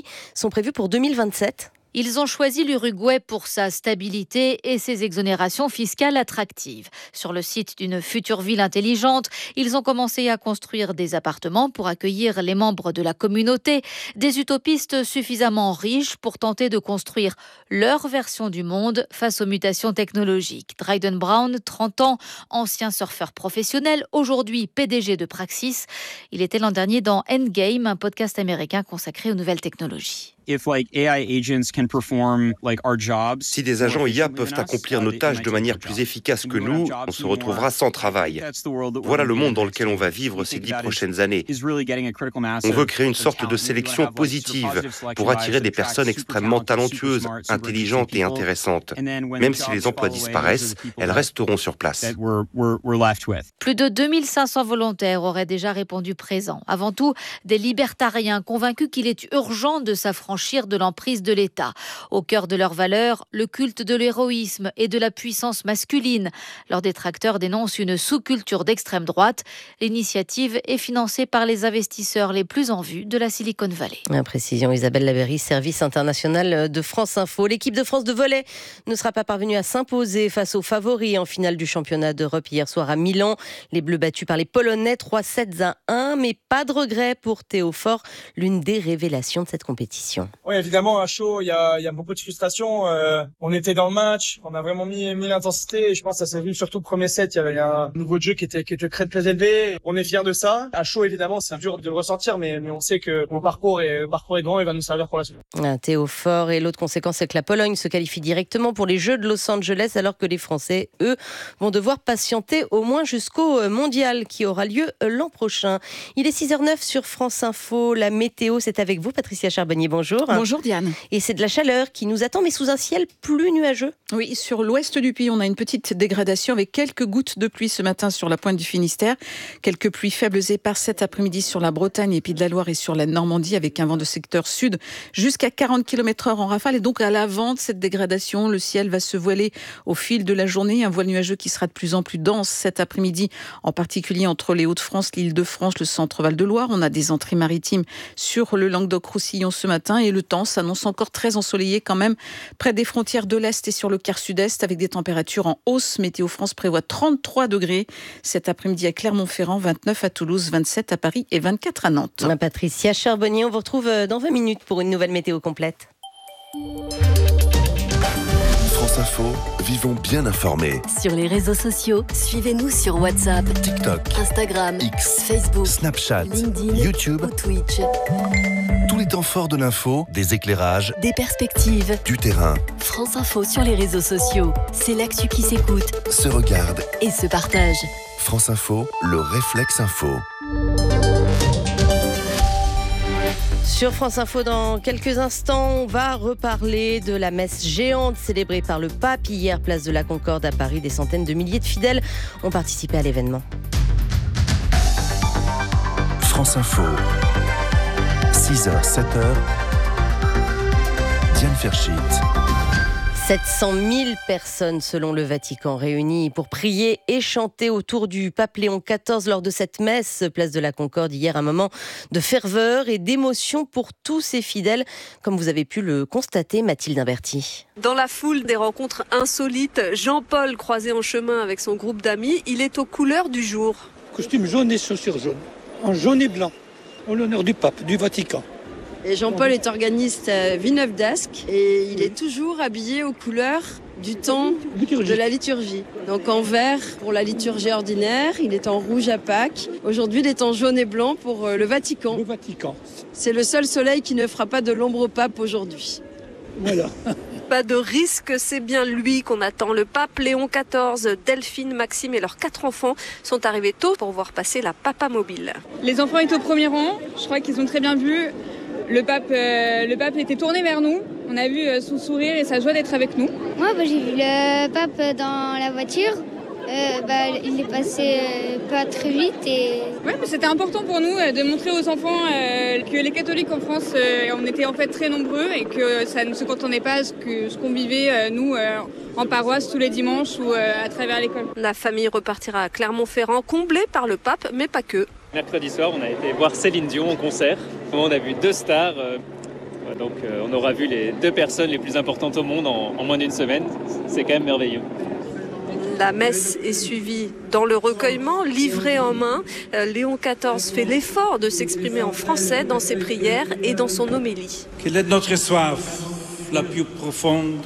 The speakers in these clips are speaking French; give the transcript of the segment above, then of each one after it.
sont prévues pour 2027. Ils ont choisi l'Uruguay pour sa stabilité et ses exonérations fiscales attractives. Sur le site d'une future ville intelligente, ils ont commencé à construire des appartements pour accueillir les membres de la communauté, des utopistes suffisamment riches pour tenter de construire leur version du monde face aux mutations technologiques. Dryden Brown, 30 ans, ancien surfeur professionnel, aujourd'hui PDG de Praxis. Il était l'an dernier dans Endgame, un podcast américain consacré aux nouvelles technologies. Si des agents IA peuvent accomplir nos tâches de manière plus efficace que nous, on se retrouvera sans travail. Voilà le monde dans lequel on va vivre ces 10 prochaines années. On veut créer une sorte de sélection positive pour attirer des personnes extrêmement talentueuses, intelligentes et intéressantes. Même si les emplois disparaissent, elles resteront sur place. Plus de 2500 volontaires auraient déjà répondu présents. Avant tout, des libertariens convaincus qu'il est urgent de s'affranchir de l'emprise de l'État. Au cœur de leurs valeurs, le culte de l'héroïsme et de la puissance masculine. Leurs détracteurs dénoncent une sous-culture d'extrême droite. L'initiative est financée par les investisseurs les plus en vue de la Silicon Valley. Précision Isabelle Laberry, service international de France Info. L'équipe de France de volley ne sera pas parvenue à s'imposer face aux favoris en finale du championnat d'Europe hier soir à Milan. Les Bleus battus par les Polonais 3-7-1, mais pas de regret pour Théo Faure, l'une des révélations de cette compétition. Oui, évidemment, à chaud, il y a beaucoup de frustration. On était dans le match, on a vraiment mis l'intensité. Et je pense que ça s'est vu surtout le premier set. Il y avait un niveau de jeu qui était très élevé. On est fiers de ça. À chaud, évidemment, c'est dur de le ressentir, mais on sait que le parcours est grand et va nous servir pour la suite. Théo Faure, et l'autre conséquence, c'est que la Pologne se qualifie directement pour les Jeux de Los Angeles, alors que les Français, eux, vont devoir patienter au moins jusqu'au mondial qui aura lieu l'an prochain. Il est 6h09 sur France Info. La météo, c'est avec vous, Patricia Charbonnier. Bonjour. Bonjour Diane. Et c'est de la chaleur qui nous attend, mais sous un ciel plus nuageux. Oui, sur l'ouest du pays, on a une petite dégradation avec quelques gouttes de pluie ce matin sur la pointe du Finistère. Quelques pluies faibles et éparses cet après-midi sur la Bretagne et Pays de la Loire et sur la Normandie, avec un vent de secteur sud jusqu'à 40 km/h en rafale. Et donc à l'avant de cette dégradation, le ciel va se voiler au fil de la journée. Un voile nuageux qui sera de plus en plus dense cet après-midi, en particulier entre les Hauts-de-France, l'Île-de-France, le centre Val-de-Loire. On a des entrées maritimes sur le Languedoc-Roussillon ce matin et le temps s'annonce encore très ensoleillé quand même près des frontières de l'Est et sur le quart sud-est avec des températures en hausse. Météo France prévoit 33 degrés cet après-midi à Clermont-Ferrand, 29 à Toulouse, 27 à Paris et 24 à Nantes. Patricia Charbonnier, on vous retrouve dans 20 minutes pour une nouvelle météo complète. France Info, vivons bien informés. Sur les réseaux sociaux, suivez-nous sur WhatsApp, TikTok, Instagram, X, Facebook, Snapchat, LinkedIn, YouTube ou Twitch. Tous les temps forts de l'info, des éclairages, Des perspectives. du terrain, France Info sur les réseaux sociaux. C'est l'actu qui s'écoute se regarde. et se partage. France Info, le réflexe info. Sur France Info, dans quelques instants, on va reparler de la messe géante célébrée par le pape hier, place de la Concorde à Paris. Des centaines de milliers de fidèles ont participé à l'événement. France Info, 6h, 7h, Diane Ferchit. 700 000 personnes, selon le Vatican, réunies pour prier et chanter autour du pape Léon XIV lors de cette messe, place de la Concorde hier. Un moment de ferveur et d'émotion pour tous ces fidèles, comme vous avez pu le constater, Mathilde Imberti. Dans la foule, des rencontres insolites. Jean-Paul, croisé en chemin avec son groupe d'amis, il est aux couleurs du jour. Costume jaune et chaussures jaunes, en jaune et blanc, en l'honneur du pape, du Vatican. Et Jean-Paul est organiste à Villeneuve d'Ascq et il est toujours habillé aux couleurs du temps de la liturgie. Donc en vert pour la liturgie ordinaire, il est en rouge à Pâques. Aujourd'hui, il est en jaune et blanc pour le Vatican. Le Vatican. C'est le seul soleil qui ne fera pas de l'ombre au pape aujourd'hui. Voilà. Pas de risque, c'est bien lui qu'on attend. Le pape Léon XIV, Delphine, Maxime et leurs 4 enfants sont arrivés tôt pour voir passer la papa mobile. Les enfants étaient au premier rang, je crois qu'ils ont très bien vu. Le pape était tourné vers nous. On a vu son sourire et sa joie d'être avec nous. Moi, j'ai vu le pape dans la voiture. Il est passé pas très vite. Ouais, mais c'était important pour nous de montrer aux enfants que les catholiques en France, on était en fait très nombreux et que ça ne se contentait pas ce qu'on vivait, nous, en paroisse tous les dimanches ou à travers l'école. La famille repartira à Clermont-Ferrand, comblée par le pape, mais pas que. Mercredi soir, on a été voir Céline Dion en concert. On a vu 2 stars, Donc on aura vu les 2 personnes les plus importantes au monde en moins d'une semaine. C'est quand même merveilleux. La messe est suivie dans le recueillement, livré en main. Léon XIV fait l'effort de s'exprimer en français dans ses prières et dans son homélie. Quelle est notre soif la plus profonde?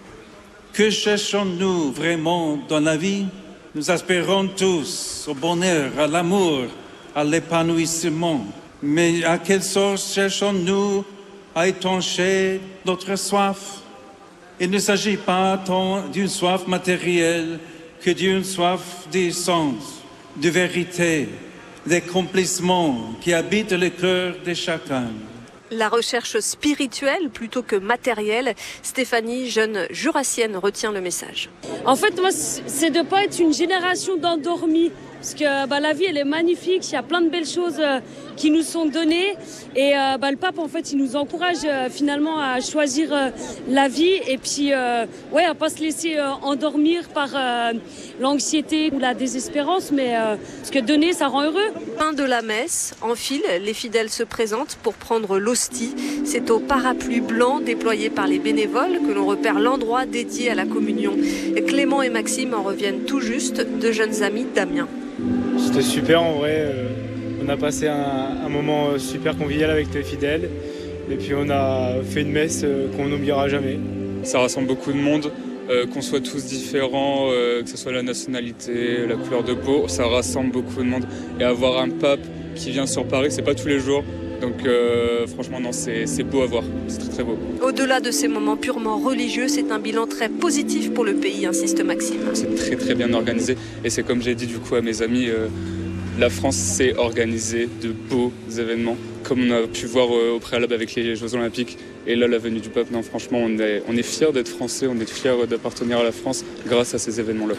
Que cherchons-nous vraiment dans la vie? Nous aspirons tous au bonheur, à l'amour, à l'épanouissement. Mais à quelle source cherchons-nous à étancher notre soif? Il ne s'agit pas tant d'une soif matérielle que d'une soif d'essence, de vérité, d'accomplissement qui habite le cœur de chacun. La recherche spirituelle plutôt que matérielle, Stéphanie, jeune jurassienne, retient le message. En fait, moi, c'est de ne pas être une génération d'endormis. Parce que la vie, elle est magnifique, il y a plein de belles choses qui nous sont données. Et le pape, en fait, il nous encourage finalement à choisir la vie et puis à ne pas se laisser endormir par l'anxiété ou la désespérance. Mais parce que donner, ça rend heureux. Fin de la messe, en file, les fidèles se présentent pour prendre l'hostie. C'est au parapluie blanc déployé par les bénévoles que l'on repère l'endroit dédié à la communion. Clément et Maxime en reviennent tout juste, 2 jeunes amis d'Amiens. C'était super en vrai, on a passé un moment super convivial avec les fidèles et puis on a fait une messe qu'on n'oubliera jamais. Ça rassemble beaucoup de monde, qu'on soit tous différents, que ce soit la nationalité, la couleur de peau, ça rassemble beaucoup de monde. Et avoir un pape qui vient sur Paris, c'est pas tous les jours. Donc franchement non, c'est beau à voir, c'est très très beau. Au-delà de ces moments purement religieux, c'est un bilan très positif pour le pays, insiste Maxime. C'est très très bien organisé et c'est comme j'ai dit du coup à mes amis, la France sait organiser de beaux événements comme on a pu voir au préalable avec les Jeux Olympiques et là la venue du pape. Non, franchement on est fiers d'être français, on est fiers d'appartenir à la France grâce à ces événements-là.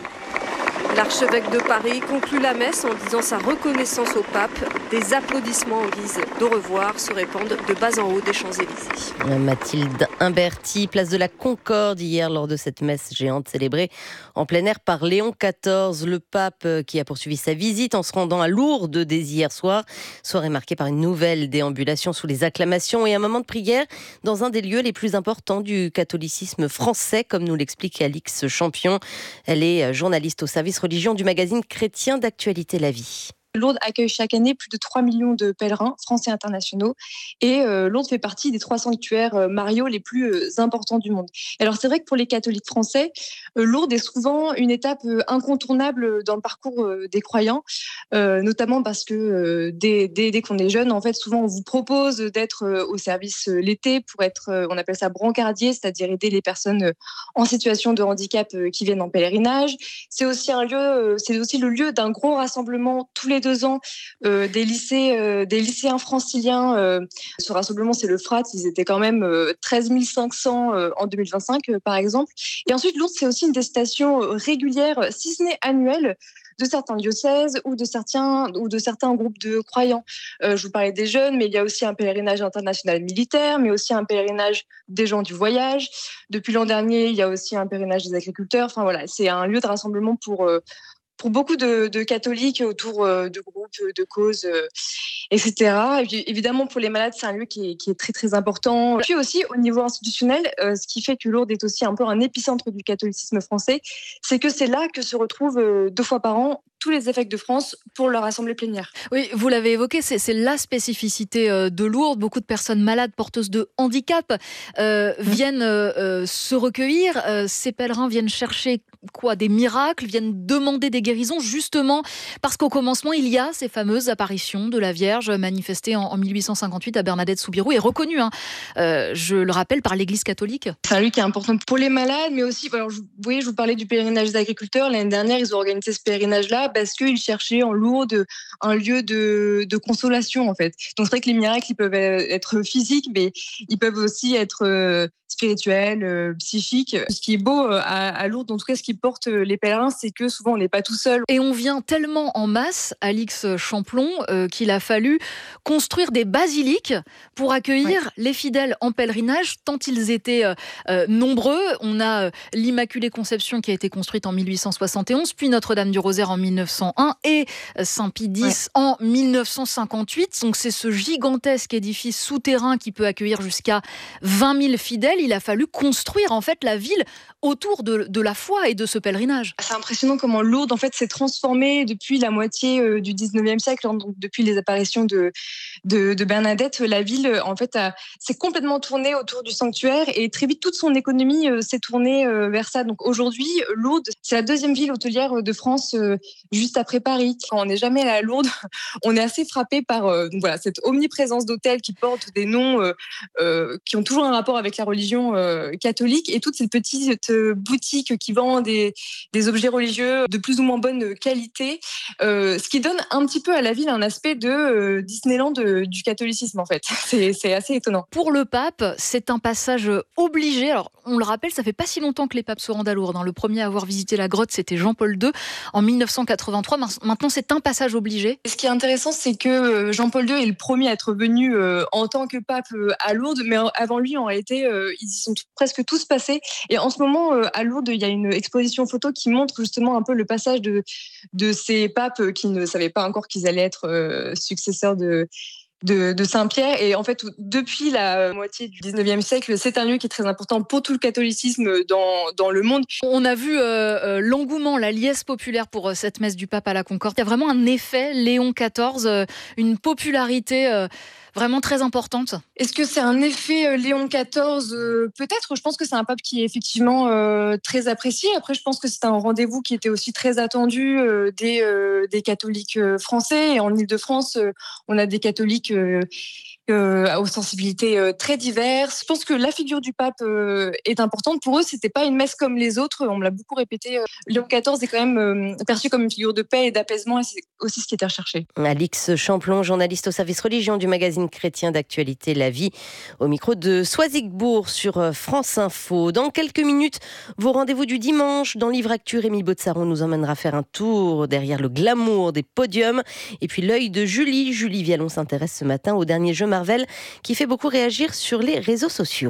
L'archevêque de Paris conclut la messe en disant sa reconnaissance au pape. Des applaudissements en guise d'au revoir se répandent de bas en haut des Champs-Élysées. Mathilde Imberti, place de la Concorde hier lors de cette messe géante célébrée en plein air par Léon XIV. Le pape qui a poursuivi sa visite en se rendant à Lourdes dès hier soir. Soirée marquée par une nouvelle déambulation sous les acclamations et un moment de prière dans un des lieux les plus importants du catholicisme français, comme nous l'explique Alix Champion. Elle est journaliste au service religion du magazine chrétien d'actualité La Vie. Lourdes accueille chaque année plus de 3 millions de pèlerins français et internationaux et Lourdes fait partie des 3 sanctuaires mariaux les plus importants du monde. Alors c'est vrai que pour les catholiques français, Lourdes est souvent une étape incontournable dans le parcours des croyants, notamment parce que dès qu'on est jeune, en fait, souvent on vous propose d'être au service l'été pour être, on appelle ça brancardier, c'est-à-dire aider les personnes en situation de handicap qui viennent en pèlerinage. C'est aussi le lieu d'un gros rassemblement tous les 2 ans des lycéens franciliens. Ce rassemblement, c'est le FRAT. Ils étaient quand même 13 500 en 2025, par exemple. Et ensuite, Lourdes, c'est aussi une destination régulière, si ce n'est annuelle, de certains diocèses ou de certains groupes de croyants. Je vous parlais des jeunes, mais il y a aussi un pèlerinage international militaire, mais aussi un pèlerinage des gens du voyage. Depuis l'an dernier, il y a aussi un pèlerinage des agriculteurs. Enfin voilà, c'est un lieu de rassemblement pour beaucoup de catholiques autour de groupes, de causes, etc. Et puis, évidemment, pour les malades, c'est un lieu qui est très, très important. Puis aussi, au niveau institutionnel, ce qui fait que Lourdes est aussi un peu un épicentre du catholicisme français, c'est que c'est là que se retrouvent 2 fois par an tous les évêques de France pour leur assemblée plénière. Oui, vous l'avez évoqué, c'est la spécificité de Lourdes. Beaucoup de personnes malades, porteuses de handicap, viennent se recueillir. Ces pèlerins viennent chercher des miracles, viennent demander des guérisons, justement parce qu'au commencement, il y a ces fameuses apparitions de la Vierge manifestées en 1858 à Bernadette-Soubirous et reconnues, je le rappelle, par l'Église catholique. C'est un lieu qui est important pour les malades, mais aussi, alors, vous voyez, je vous parlais du pèlerinage des agriculteurs. L'année dernière, ils ont organisé ce pèlerinage-là parce qu'ils cherchaient en Lourdes un lieu de consolation, en fait. Donc c'est vrai que les miracles, ils peuvent être physiques, mais ils peuvent aussi être spirituelle, psychique. Ce qui est beau à Lourdes, en tout cas ce qui porte les pèlerins, c'est que souvent on n'est pas tout seul. Et on vient tellement en masse, Alix Champlon, qu'il a fallu construire des basiliques pour accueillir les fidèles en pèlerinage, tant ils étaient nombreux. On a l'Immaculée Conception qui a été construite en 1871, puis Notre-Dame du Rosaire en 1901 et Saint-Pie X en 1958. Donc c'est ce gigantesque édifice souterrain qui peut accueillir jusqu'à 20 000 fidèles. Il a fallu construire en fait la ville autour de la foi et de ce pèlerinage. C'est impressionnant comment Lourdes en fait s'est transformée depuis la moitié du 19e siècle, donc depuis les apparitions de Bernadette. La ville en fait s'est complètement tournée autour du sanctuaire et très vite toute son économie s'est tournée vers ça. Donc aujourd'hui, Lourdes, c'est la deuxième ville hôtelière de France, juste après Paris. Quand on n'est jamais allé à Lourdes, on est assez frappé par cette omniprésence d'hôtels qui portent des noms qui ont toujours un rapport avec la religion catholique, et toutes ces petites boutiques qui vendent des objets religieux de plus ou moins bonne qualité, ce qui donne un petit peu à la ville un aspect de Disneyland du catholicisme en fait. C'est assez étonnant. Pour le pape, c'est un passage obligé. Alors, on le rappelle, ça fait pas si longtemps que les papes se rendent à Lourdes. Le premier à avoir visité la grotte, c'était Jean-Paul II en 1983. Maintenant, c'est un passage obligé. Ce qui est intéressant, c'est que Jean-Paul II est le premier à être venu en tant que pape à Lourdes, mais avant lui, en réalité, ils y sont presque tous passés. Et en ce moment, à Lourdes, il y a une exposition photo qui montre justement un peu le passage de ces papes qui ne savaient pas encore qu'ils allaient être successeurs de Saint-Pierre. Et en fait, depuis la moitié du 19e siècle, c'est un lieu qui est très important pour tout le catholicisme dans le monde. On a vu l'engouement, la liesse populaire pour cette messe du pape à la Concorde. Il y a vraiment un effet Léon XIV, une popularité vraiment très importante. Est-ce que c'est un effet Léon XIV ? Peut-être. Je pense que c'est un pape qui est effectivement très apprécié. Après, je pense que c'est un rendez-vous qui était aussi très attendu des catholiques français. Et en Île-de-France, on a des catholiques aux sensibilités très diverses. Je pense que la figure du pape est importante. Pour eux, c'était pas une messe comme les autres. On me l'a beaucoup répété. Léon XIV est quand même perçu comme une figure de paix et d'apaisement, et c'est aussi ce qui était recherché. Alix Champlon, journaliste au service religion du magazine chrétien d'actualité La Vie, au micro de Soisigbourg sur France Info. Dans quelques minutes, vos rendez-vous du dimanche. Dans Livre Actu, Rémi Botsaron nous emmènera faire un tour derrière le glamour des podiums. Et puis l'œil de Julie Vialon s'intéresse ce matin au dernier jeu Marvel qui fait beaucoup réagir sur les réseaux sociaux.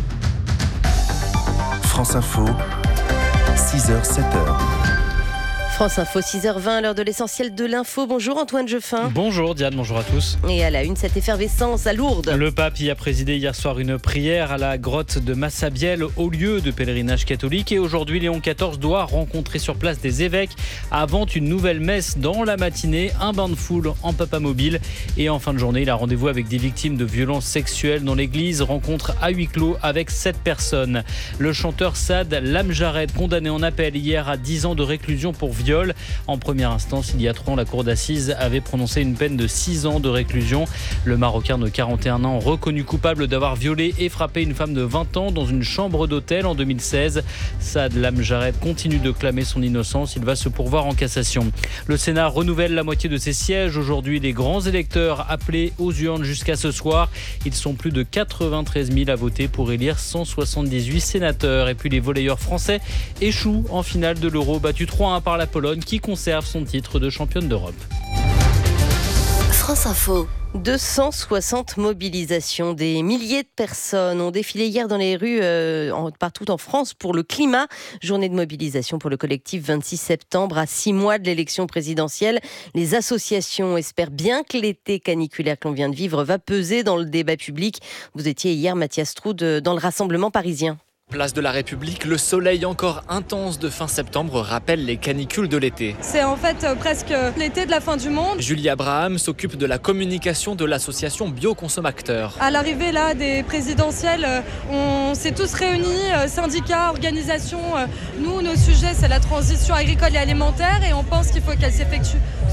France Info, 6h, 7h. France Info, 6h20, l'heure de l'essentiel de l'info. Bonjour Antoine Jeffin. Bonjour Diane, bonjour à tous. Et à la une, cette effervescence à Lourdes. Le pape y a présidé hier soir une prière à la grotte de Massabielle, au lieu de pèlerinage catholique. Et aujourd'hui, Léon XIV doit rencontrer sur place des évêques avant une nouvelle messe dans la matinée. Un bain de foule en papamobile. Et en fin de journée, il a rendez-vous avec des victimes de violences sexuelles dans l'église. Rencontre à huis clos avec 7 personnes. Le chanteur Saad Lamjared, condamné en appel hier à 10 ans de réclusion pour viol. En première instance, il y a 3 ans, la cour d'assises avait prononcé une peine de 6 ans de réclusion. Le Marocain de 41 ans, reconnu coupable d'avoir violé et frappé une femme de 20 ans dans une chambre d'hôtel en 2016. Saad Lamjared continue de clamer son innocence. Il va se pourvoir en cassation. Le Sénat renouvelle la moitié de ses sièges. Aujourd'hui, les grands électeurs appelés aux urnes jusqu'à ce soir. Ils sont plus de 93 000 à voter pour élire 178 sénateurs. Et puis les volleyeurs français échouent en finale de l'Euro, battu 3-1 par la Pologne qui conserve son titre de championne d'Europe. France Info. 260 mobilisations. Des milliers de personnes ont défilé hier dans les rues partout en France pour le climat. Journée de mobilisation pour le collectif 26 septembre à 6 mois de l'élection présidentielle. Les associations espèrent bien que l'été caniculaire que l'on vient de vivre va peser dans le débat public. Vous étiez hier, Mathias Troud, dans le Rassemblement parisien. Place de la République, le soleil encore intense de fin septembre rappelle les canicules de l'été. C'est en fait presque l'été de la fin du monde. Julie Abraham s'occupe de la communication de l'association Bioconsommateurs. À l'arrivée là des présidentielles, on s'est tous réunis, syndicats, organisations. Nous, nos sujets, c'est la transition agricole et alimentaire et on pense qu'il faut qu'elle s'effectue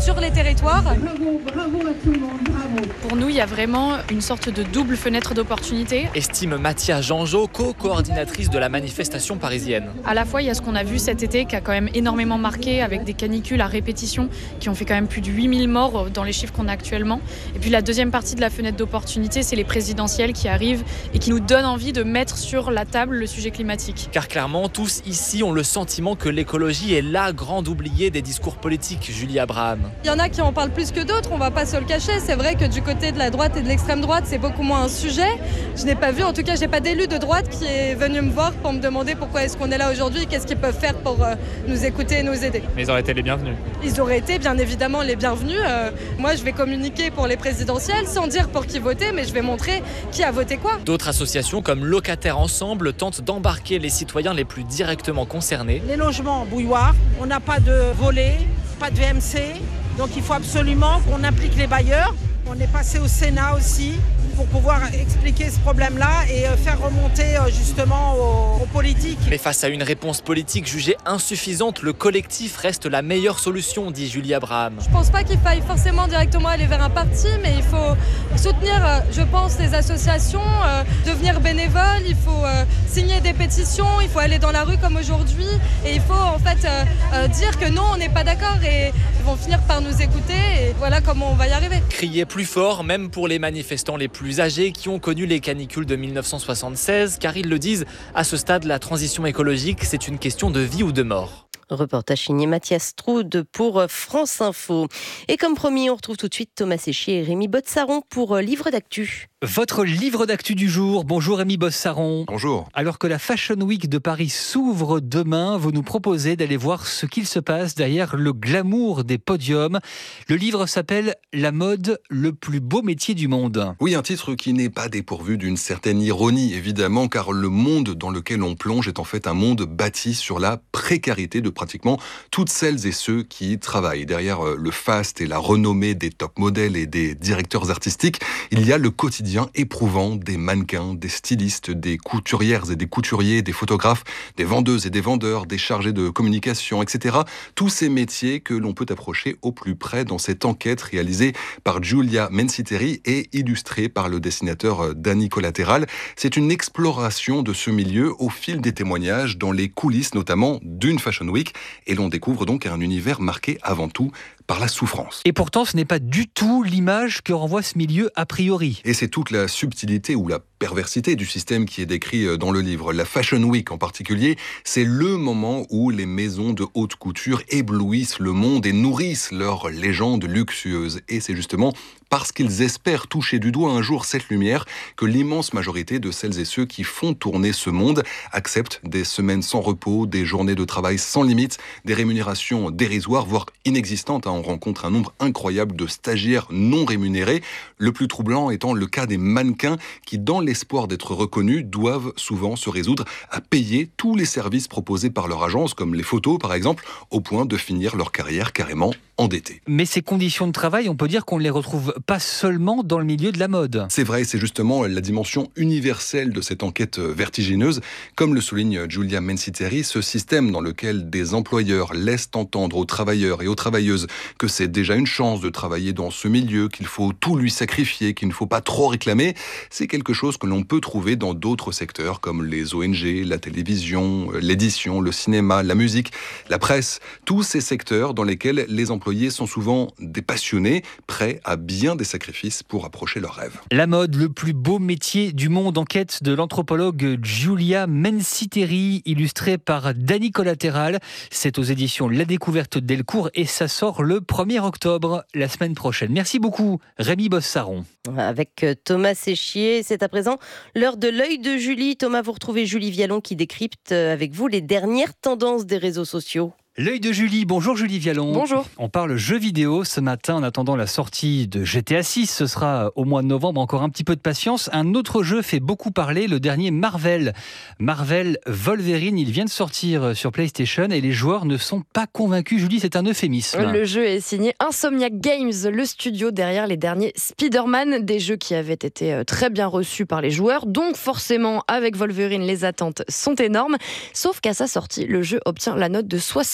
sur les territoires. Bravo à tout le monde, bravo. Pour nous, il y a vraiment une sorte de double fenêtre d'opportunité. Estime Mathia Janjot, co-coordinatrice de la manifestation parisienne. À la fois, il y a ce qu'on a vu cet été qui a quand même énormément marqué avec des canicules à répétition qui ont fait quand même plus de 8000 morts dans les chiffres qu'on a actuellement. Et puis la deuxième partie de la fenêtre d'opportunité, c'est les présidentielles qui arrivent et qui nous donnent envie de mettre sur la table le sujet climatique. Car clairement, tous ici ont le sentiment que l'écologie est la grande oubliée des discours politiques, Julie Abraham. Il y en a qui en parlent plus que d'autres, on va pas se le cacher. C'est vrai que du côté de la droite et de l'extrême droite, c'est beaucoup moins un sujet. Je n'ai pas vu, en tout cas, j'ai pas d'élu de droite qui est venu me voir pour me demander pourquoi est-ce qu'on est là aujourd'hui, qu'est-ce qu'ils peuvent faire pour nous écouter et nous aider. Mais ils auraient été les bienvenus. Ils auraient été bien évidemment les bienvenus. Moi, je vais communiquer pour les présidentielles sans dire pour qui voter, mais je vais montrer qui a voté quoi. D'autres associations comme Locataires Ensemble tentent d'embarquer les citoyens les plus directement concernés. Les logements bouilloires, on n'a pas de volet, pas de VMC, donc il faut absolument qu'on implique les bailleurs. On est passé au Sénat aussi pour pouvoir expliquer ce problème-là et faire remonter justement aux politiques. Mais face à une réponse politique jugée insuffisante, le collectif reste la meilleure solution, dit Julie Abraham. Je pense pas qu'il faille forcément directement aller vers un parti, mais il faut soutenir, je pense, les associations, devenir bénévole, il faut signer des pétitions, il faut aller dans la rue comme aujourd'hui et il faut en fait dire que non, on n'est pas d'accord et ils vont finir par nous écouter et voilà comment on va y arriver. Crier plus fort, même pour les manifestants les plus âgés qui ont connu les canicules de 1976, car ils le disent, à ce stade, la transition écologique, c'est une question de vie ou de mort. Reportage signé Mathias Troude pour France Info. Et comme promis, on retrouve tout de suite Thomas Séchier et Rémi Botsaron pour Livre d'actu. Votre livre d'actu du jour. Bonjour Rémi Botsaron. Bonjour. Alors que la Fashion Week de Paris s'ouvre demain, vous nous proposez d'aller voir ce qu'il se passe derrière le glamour des podiums. Le livre s'appelle « La mode, le plus beau métier du monde ». Oui, un titre qui n'est pas dépourvu d'une certaine ironie, évidemment, car le monde dans lequel on plonge est en fait un monde bâti sur la précarité de pratiquement toutes celles et ceux qui y travaillent. Derrière le faste et la renommée des top modèles et des directeurs artistiques, il y a le quotidien éprouvant des mannequins, des stylistes, des couturières et des couturiers, des photographes, des vendeuses et des vendeurs, des chargés de communication, etc. Tous ces métiers que l'on peut approcher au plus près dans cette enquête réalisée par Giulia Menciteri et illustrée par le dessinateur Danny Collateral. C'est une exploration de ce milieu au fil des témoignages dans les coulisses notamment d'une Fashion Week et l'on découvre donc un univers marqué avant tout par la souffrance. Et pourtant, ce n'est pas du tout l'image que renvoie ce milieu a priori. Et c'est toute la subtilité ou la perversité du système qui est décrit dans le livre. La Fashion Week en particulier, c'est le moment où les maisons de haute couture éblouissent le monde et nourrissent leur légende luxueuse. Et c'est justement parce qu'ils espèrent toucher du doigt un jour cette lumière que l'immense majorité de celles et ceux qui font tourner ce monde acceptent des semaines sans repos, des journées de travail sans limite, des rémunérations dérisoires, voire inexistantes. On rencontre un nombre incroyable de stagiaires non rémunérés. Le plus troublant étant le cas des mannequins qui, dans l'espoir d'être reconnus, doivent souvent se résoudre à payer tous les services proposés par leur agence, comme les photos par exemple, au point de finir leur carrière carrément endettée. Mais ces conditions de travail, on peut dire qu'on ne les retrouve pas seulement dans le milieu de la mode. C'est vrai, c'est justement la dimension universelle de cette enquête vertigineuse. Comme le souligne Giulia Menciteri, ce système dans lequel des employeurs laissent entendre aux travailleurs et aux travailleuses que c'est déjà une chance de travailler dans ce milieu, qu'il faut tout lui sacrifier, qu'il ne faut pas trop réclamer, c'est quelque chose que l'on peut trouver dans d'autres secteurs comme les ONG, la télévision, l'édition, le cinéma, la musique, la presse, tous ces secteurs dans lesquels les employés sont souvent des passionnés, prêts à bien des sacrifices pour approcher leurs rêves. La mode, le plus beau métier du monde, enquête de l'anthropologue Giulia Menciteri, illustrée par Danny Collateral. C'est aux éditions La Découverte Delcourt et ça sort le 1er octobre, la semaine prochaine. Merci beaucoup, Rémi Botsaron. Avec Thomas Séchier, c'est à présent l'heure de l'œil de Julie. Thomas, vous retrouvez Julie Vialon qui décrypte avec vous les dernières tendances des réseaux sociaux. L'œil de Julie. Bonjour Julie Vialon. Bonjour. On parle jeux vidéo ce matin en attendant la sortie de GTA 6. Ce sera au mois de novembre, encore un petit peu de patience. Un autre jeu fait beaucoup parler, le dernier Marvel. Marvel Wolverine, il vient de sortir sur PlayStation et les joueurs ne sont pas convaincus. Julie, c'est un euphémisme. Le jeu est signé Insomniac Games, le studio derrière les derniers Spider-Man, des jeux qui avaient été très bien reçus par les joueurs. Donc forcément, avec Wolverine, les attentes sont énormes. Sauf qu'à sa sortie, le jeu obtient la note de 70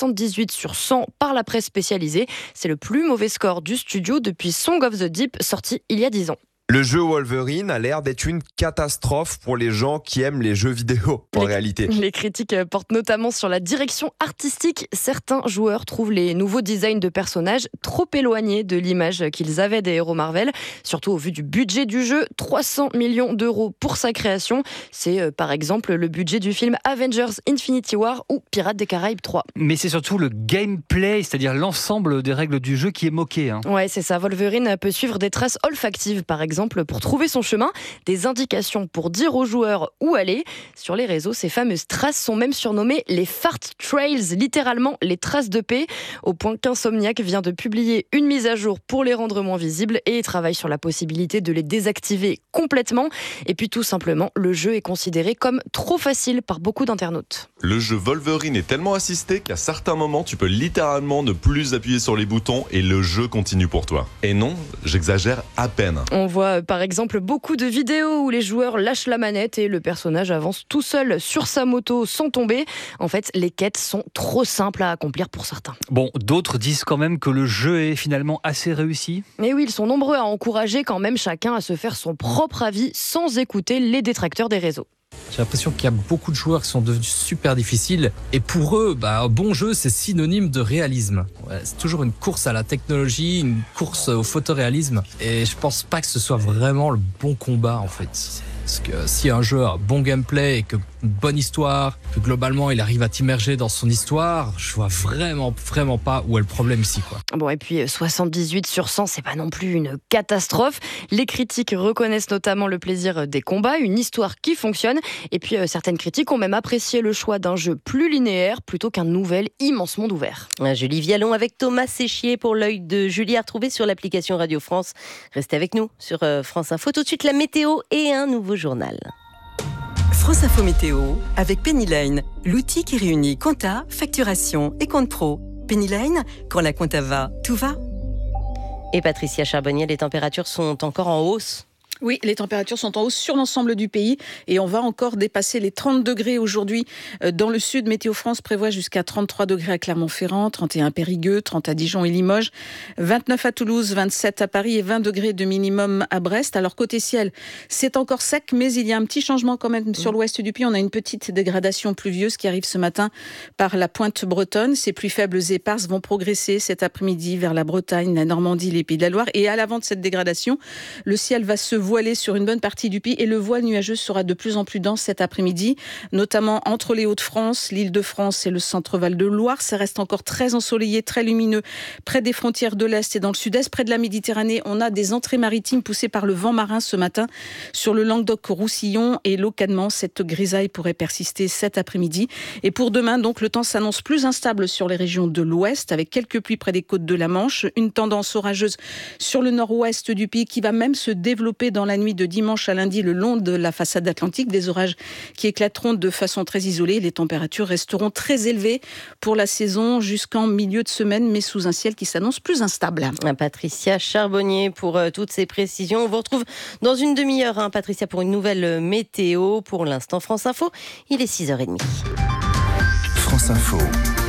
78 sur 100 par la presse spécialisée. C'est le plus mauvais score du studio depuis Song of the Deep, sorti il y a 10 ans. Le jeu Wolverine a l'air d'être une catastrophe pour les gens qui aiment les jeux vidéo, en réalité. Les critiques portent notamment sur la direction artistique. Certains joueurs trouvent les nouveaux designs de personnages trop éloignés de l'image qu'ils avaient des héros Marvel, surtout au vu du budget du jeu, 300 millions d'euros pour sa création. C'est par exemple le budget du film Avengers Infinity War ou Pirates des Caraïbes 3. Mais c'est surtout le gameplay, c'est-à-dire l'ensemble des règles du jeu qui est moqué. Ouais, c'est ça. Wolverine peut suivre des traces olfactives, par exemple, pour trouver son chemin, des indications pour dire aux joueurs où aller. Sur les réseaux, ces fameuses traces sont même surnommées les fart trails, littéralement les traces de paix, au point qu'Insomniac vient de publier une mise à jour pour les rendre moins visibles et travaille sur la possibilité de les désactiver complètement. Et puis tout simplement, le jeu est considéré comme trop facile par beaucoup d'internautes. Le jeu Wolverine est tellement assisté qu'à certains moments, tu peux littéralement ne plus appuyer sur les boutons et le jeu continue pour toi. Et non, j'exagère à peine. On voit par exemple beaucoup de vidéos où les joueurs lâchent la manette et le personnage avance tout seul sur sa moto sans tomber. En fait, les quêtes sont trop simples à accomplir pour certains. Bon, d'autres disent quand même que le jeu est finalement assez réussi. Mais oui, ils sont nombreux à encourager quand même chacun à se faire son propre avis sans écouter les détracteurs des réseaux. J'ai l'impression qu'il y a beaucoup de joueurs qui sont devenus super difficiles. Et pour eux, un bon jeu, c'est synonyme de réalisme. Ouais, c'est toujours une course à la technologie, une course au photoréalisme. Et je pense pas que ce soit vraiment le bon combat, en fait. Parce que si un jeu a un bon gameplay et que une bonne histoire, que globalement il arrive à t'immerger dans son histoire, je vois vraiment pas où est le problème ici, quoi. Bon, et puis 78 sur 100, c'est pas non plus une catastrophe. Les critiques reconnaissent notamment le plaisir des combats, une histoire qui fonctionne. Et puis certaines critiques ont même apprécié le choix d'un jeu plus linéaire plutôt qu'un nouvel immense monde ouvert. Julie Vialon avec Thomas Séchier pour l'œil de Julie à retrouver sur l'application Radio France. Restez avec nous sur France Info. Tout de suite la météo et un nouveau journal. France Info Météo avec Pennyline, l'outil qui réunit compta, facturation et compte pro. Pennyline, quand la compta va, tout va. Et Patricia Charbonnier, les températures sont encore en hausse. Oui, les températures sont en hausse sur l'ensemble du pays et on va encore dépasser les 30 degrés aujourd'hui dans le sud. Météo France prévoit jusqu'à 33 degrés à Clermont-Ferrand, 31 à Périgueux, 30 à Dijon et Limoges, 29 à Toulouse, 27 à Paris et 20 degrés de minimum à Brest. Alors côté ciel, c'est encore sec, mais il y a un petit changement quand même sur l'ouest du pays. On a une petite dégradation pluvieuse qui arrive ce matin par la pointe bretonne. Ces pluies faibles et éparses vont progresser cet après-midi vers la Bretagne, la Normandie, les Pays de la Loire. Et à l'avant de cette dégradation, le ciel va se voiler sur une bonne partie du pays et le voile nuageux sera de plus en plus dense cet après-midi, notamment entre les Hauts-de-France, l'Île-de-France et le centre-Val de Loire. Ça reste encore très ensoleillé, très lumineux près des frontières de l'Est et dans le Sud-Est. Près de la Méditerranée, on a des entrées maritimes poussées par le vent marin ce matin sur le Languedoc-Roussillon et localement, cette grisaille pourrait persister cet après-midi. Et pour demain, donc, le temps s'annonce plus instable sur les régions de l'Ouest avec quelques pluies près des côtes de la Manche, une tendance orageuse sur le nord-ouest du pays qui va même se développer dans la nuit de dimanche à lundi le long de la façade atlantique, des orages qui éclateront de façon très isolée. Les températures resteront très élevées pour la saison jusqu'en milieu de semaine, mais sous un ciel qui s'annonce plus instable. Patricia Charbonnier pour toutes ces précisions. On vous retrouve dans une demi-heure, Patricia, pour une nouvelle météo. Pour l'instant, France Info, il est 6h30. France Info.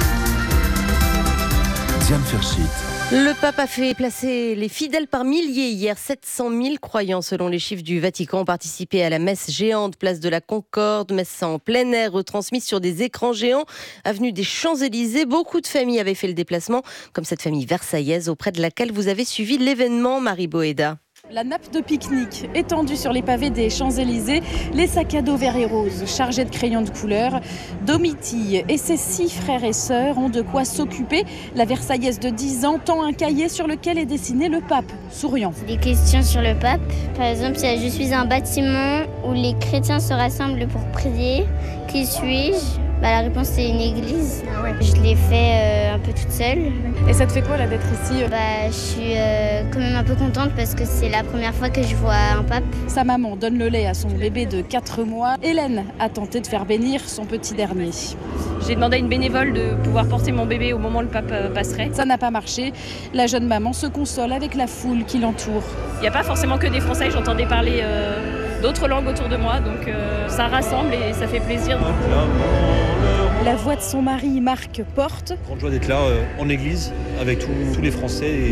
Diane Ferchit. Le pape a fait placer les fidèles par milliers hier. 700 000 croyants, selon les chiffres du Vatican, ont participé à la messe géante place de la Concorde, messe en plein air retransmise sur des écrans géants avenue des Champs-Élysées. Beaucoup de familles avaient fait le déplacement, comme cette famille versaillaise auprès de laquelle vous avez suivi l'événement, Marie Boéda. La nappe de pique-nique étendue sur les pavés des Champs-Élysées, les sacs à dos verts et roses chargés de crayons de couleur. Domitille et ses 6 frères et sœurs ont de quoi s'occuper. La Versaillaise de 10 ans tend un cahier sur lequel est dessiné le pape, souriant. Des questions sur le pape. Par exemple, je suis un bâtiment où les chrétiens se rassemblent pour prier. Qui suis-je ? La réponse c'est une église. Ah ouais. Je l'ai fait un peu toute seule. Et ça te fait quoi là d'être ici ? Je suis quand même un peu contente parce que c'est la première fois que je vois un pape. Sa maman donne le lait à son bébé de 4 mois. Hélène a tenté de faire bénir son petit dernier. J'ai demandé à une bénévole de pouvoir porter mon bébé au moment où le pape passerait. Ça n'a pas marché. La jeune maman se console avec la foule qui l'entoure. Il n'y a pas forcément que des Français, j'entendais parler d'autres langues autour de moi, donc ça rassemble et ça fait plaisir. La voix de son mari, Marc, porte. Grande joie d'être là en église avec tous les Français et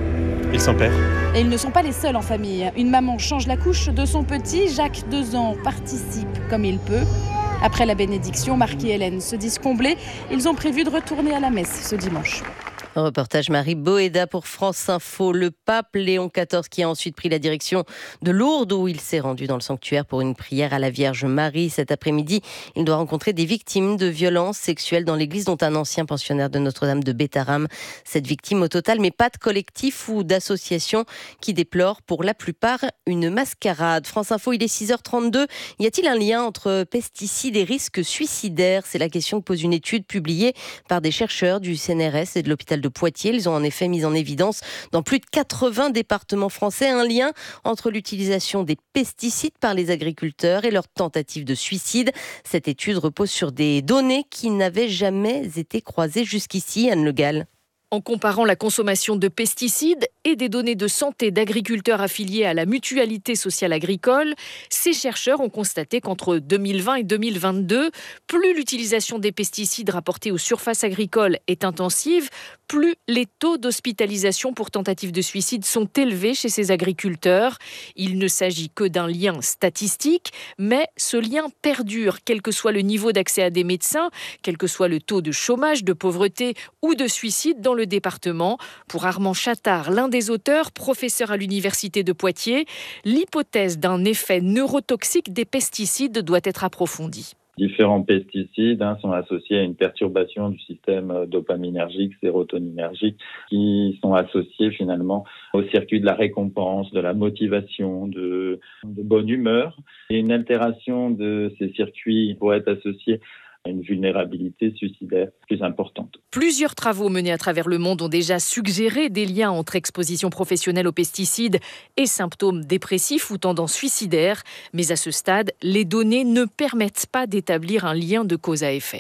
le Saint-Père. Et ils ne sont pas les seuls en famille. Une maman change la couche de son petit. Jacques, 2 ans, participe comme il peut. Après la bénédiction, Marc et Hélène se disent comblés. Ils ont prévu de retourner à la messe ce dimanche. Reportage Marie Boéda pour France Info. Le pape Léon XIV qui a ensuite pris la direction de Lourdes où il s'est rendu dans le sanctuaire pour une prière à la Vierge Marie. Cet après-midi, il doit rencontrer des victimes de violences sexuelles dans l'église, dont un ancien pensionnaire de Notre-Dame de Bétharram. 7 victimes au total, mais pas de collectif ou d'association qui déplorent pour la plupart une mascarade. France Info, il est 6h32. Y a-t-il un lien entre pesticides et risques suicidaires ? C'est la question que pose une étude publiée par des chercheurs du CNRS et de l'hôpital de Poitiers. Ils ont en effet mis en évidence dans plus de 80 départements français un lien entre l'utilisation des pesticides par les agriculteurs et leurs tentatives de suicide. Cette étude repose sur des données qui n'avaient jamais été croisées jusqu'ici. Anne Le Gall. En comparant la consommation de pesticides et des données de santé d'agriculteurs affiliés à la Mutualité sociale agricole, ces chercheurs ont constaté qu'entre 2020 et 2022, plus l'utilisation des pesticides rapportés aux surfaces agricoles est intensive, plus les taux d'hospitalisation pour tentative de suicide sont élevés chez ces agriculteurs. Il ne s'agit que d'un lien statistique, mais ce lien perdure, quel que soit le niveau d'accès à des médecins, quel que soit le taux de chômage, de pauvreté ou de suicide dans le département. Pour Armand Chattard, l'un des auteurs, professeur à l'université de Poitiers, l'hypothèse d'un effet neurotoxique des pesticides doit être approfondie. Différents pesticides sont associés à une perturbation du système dopaminergique, sérotoninergique, qui sont associés finalement au circuit de la récompense, de la motivation, de bonne humeur. Et une altération de ces circuits pourrait être associée à une vulnérabilité suicidaire plus importante. Plusieurs travaux menés à travers le monde ont déjà suggéré des liens entre exposition professionnelle aux pesticides et symptômes dépressifs ou tendances suicidaires. Mais à ce stade, les données ne permettent pas d'établir un lien de cause à effet.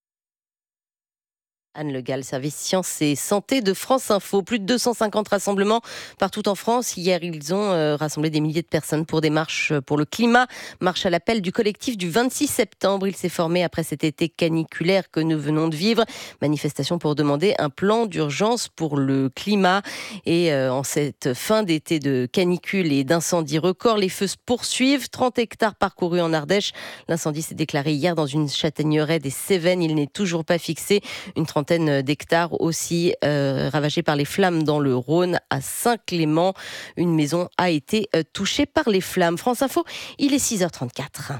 Anne Le Gall, service sciences et santé de France Info. Plus de 250 rassemblements partout en France. Hier, ils ont rassemblé des milliers de personnes pour des marches pour le climat. Marche à l'appel du collectif du 26 septembre. Il s'est formé après cet été caniculaire que nous venons de vivre. Manifestation pour demander un plan d'urgence pour le climat. Et en cette fin d'été de canicule et d'incendie record, les feux se poursuivent. 30 hectares parcourus en Ardèche. L'incendie s'est déclaré hier dans une châtaigneraie des Cévennes. Il n'est toujours pas fixé. Une trentaine d'hectares aussi ravagés par les flammes dans le Rhône à Saint-Clément. Une maison a été touchée par les flammes. France Info, il est 6h34.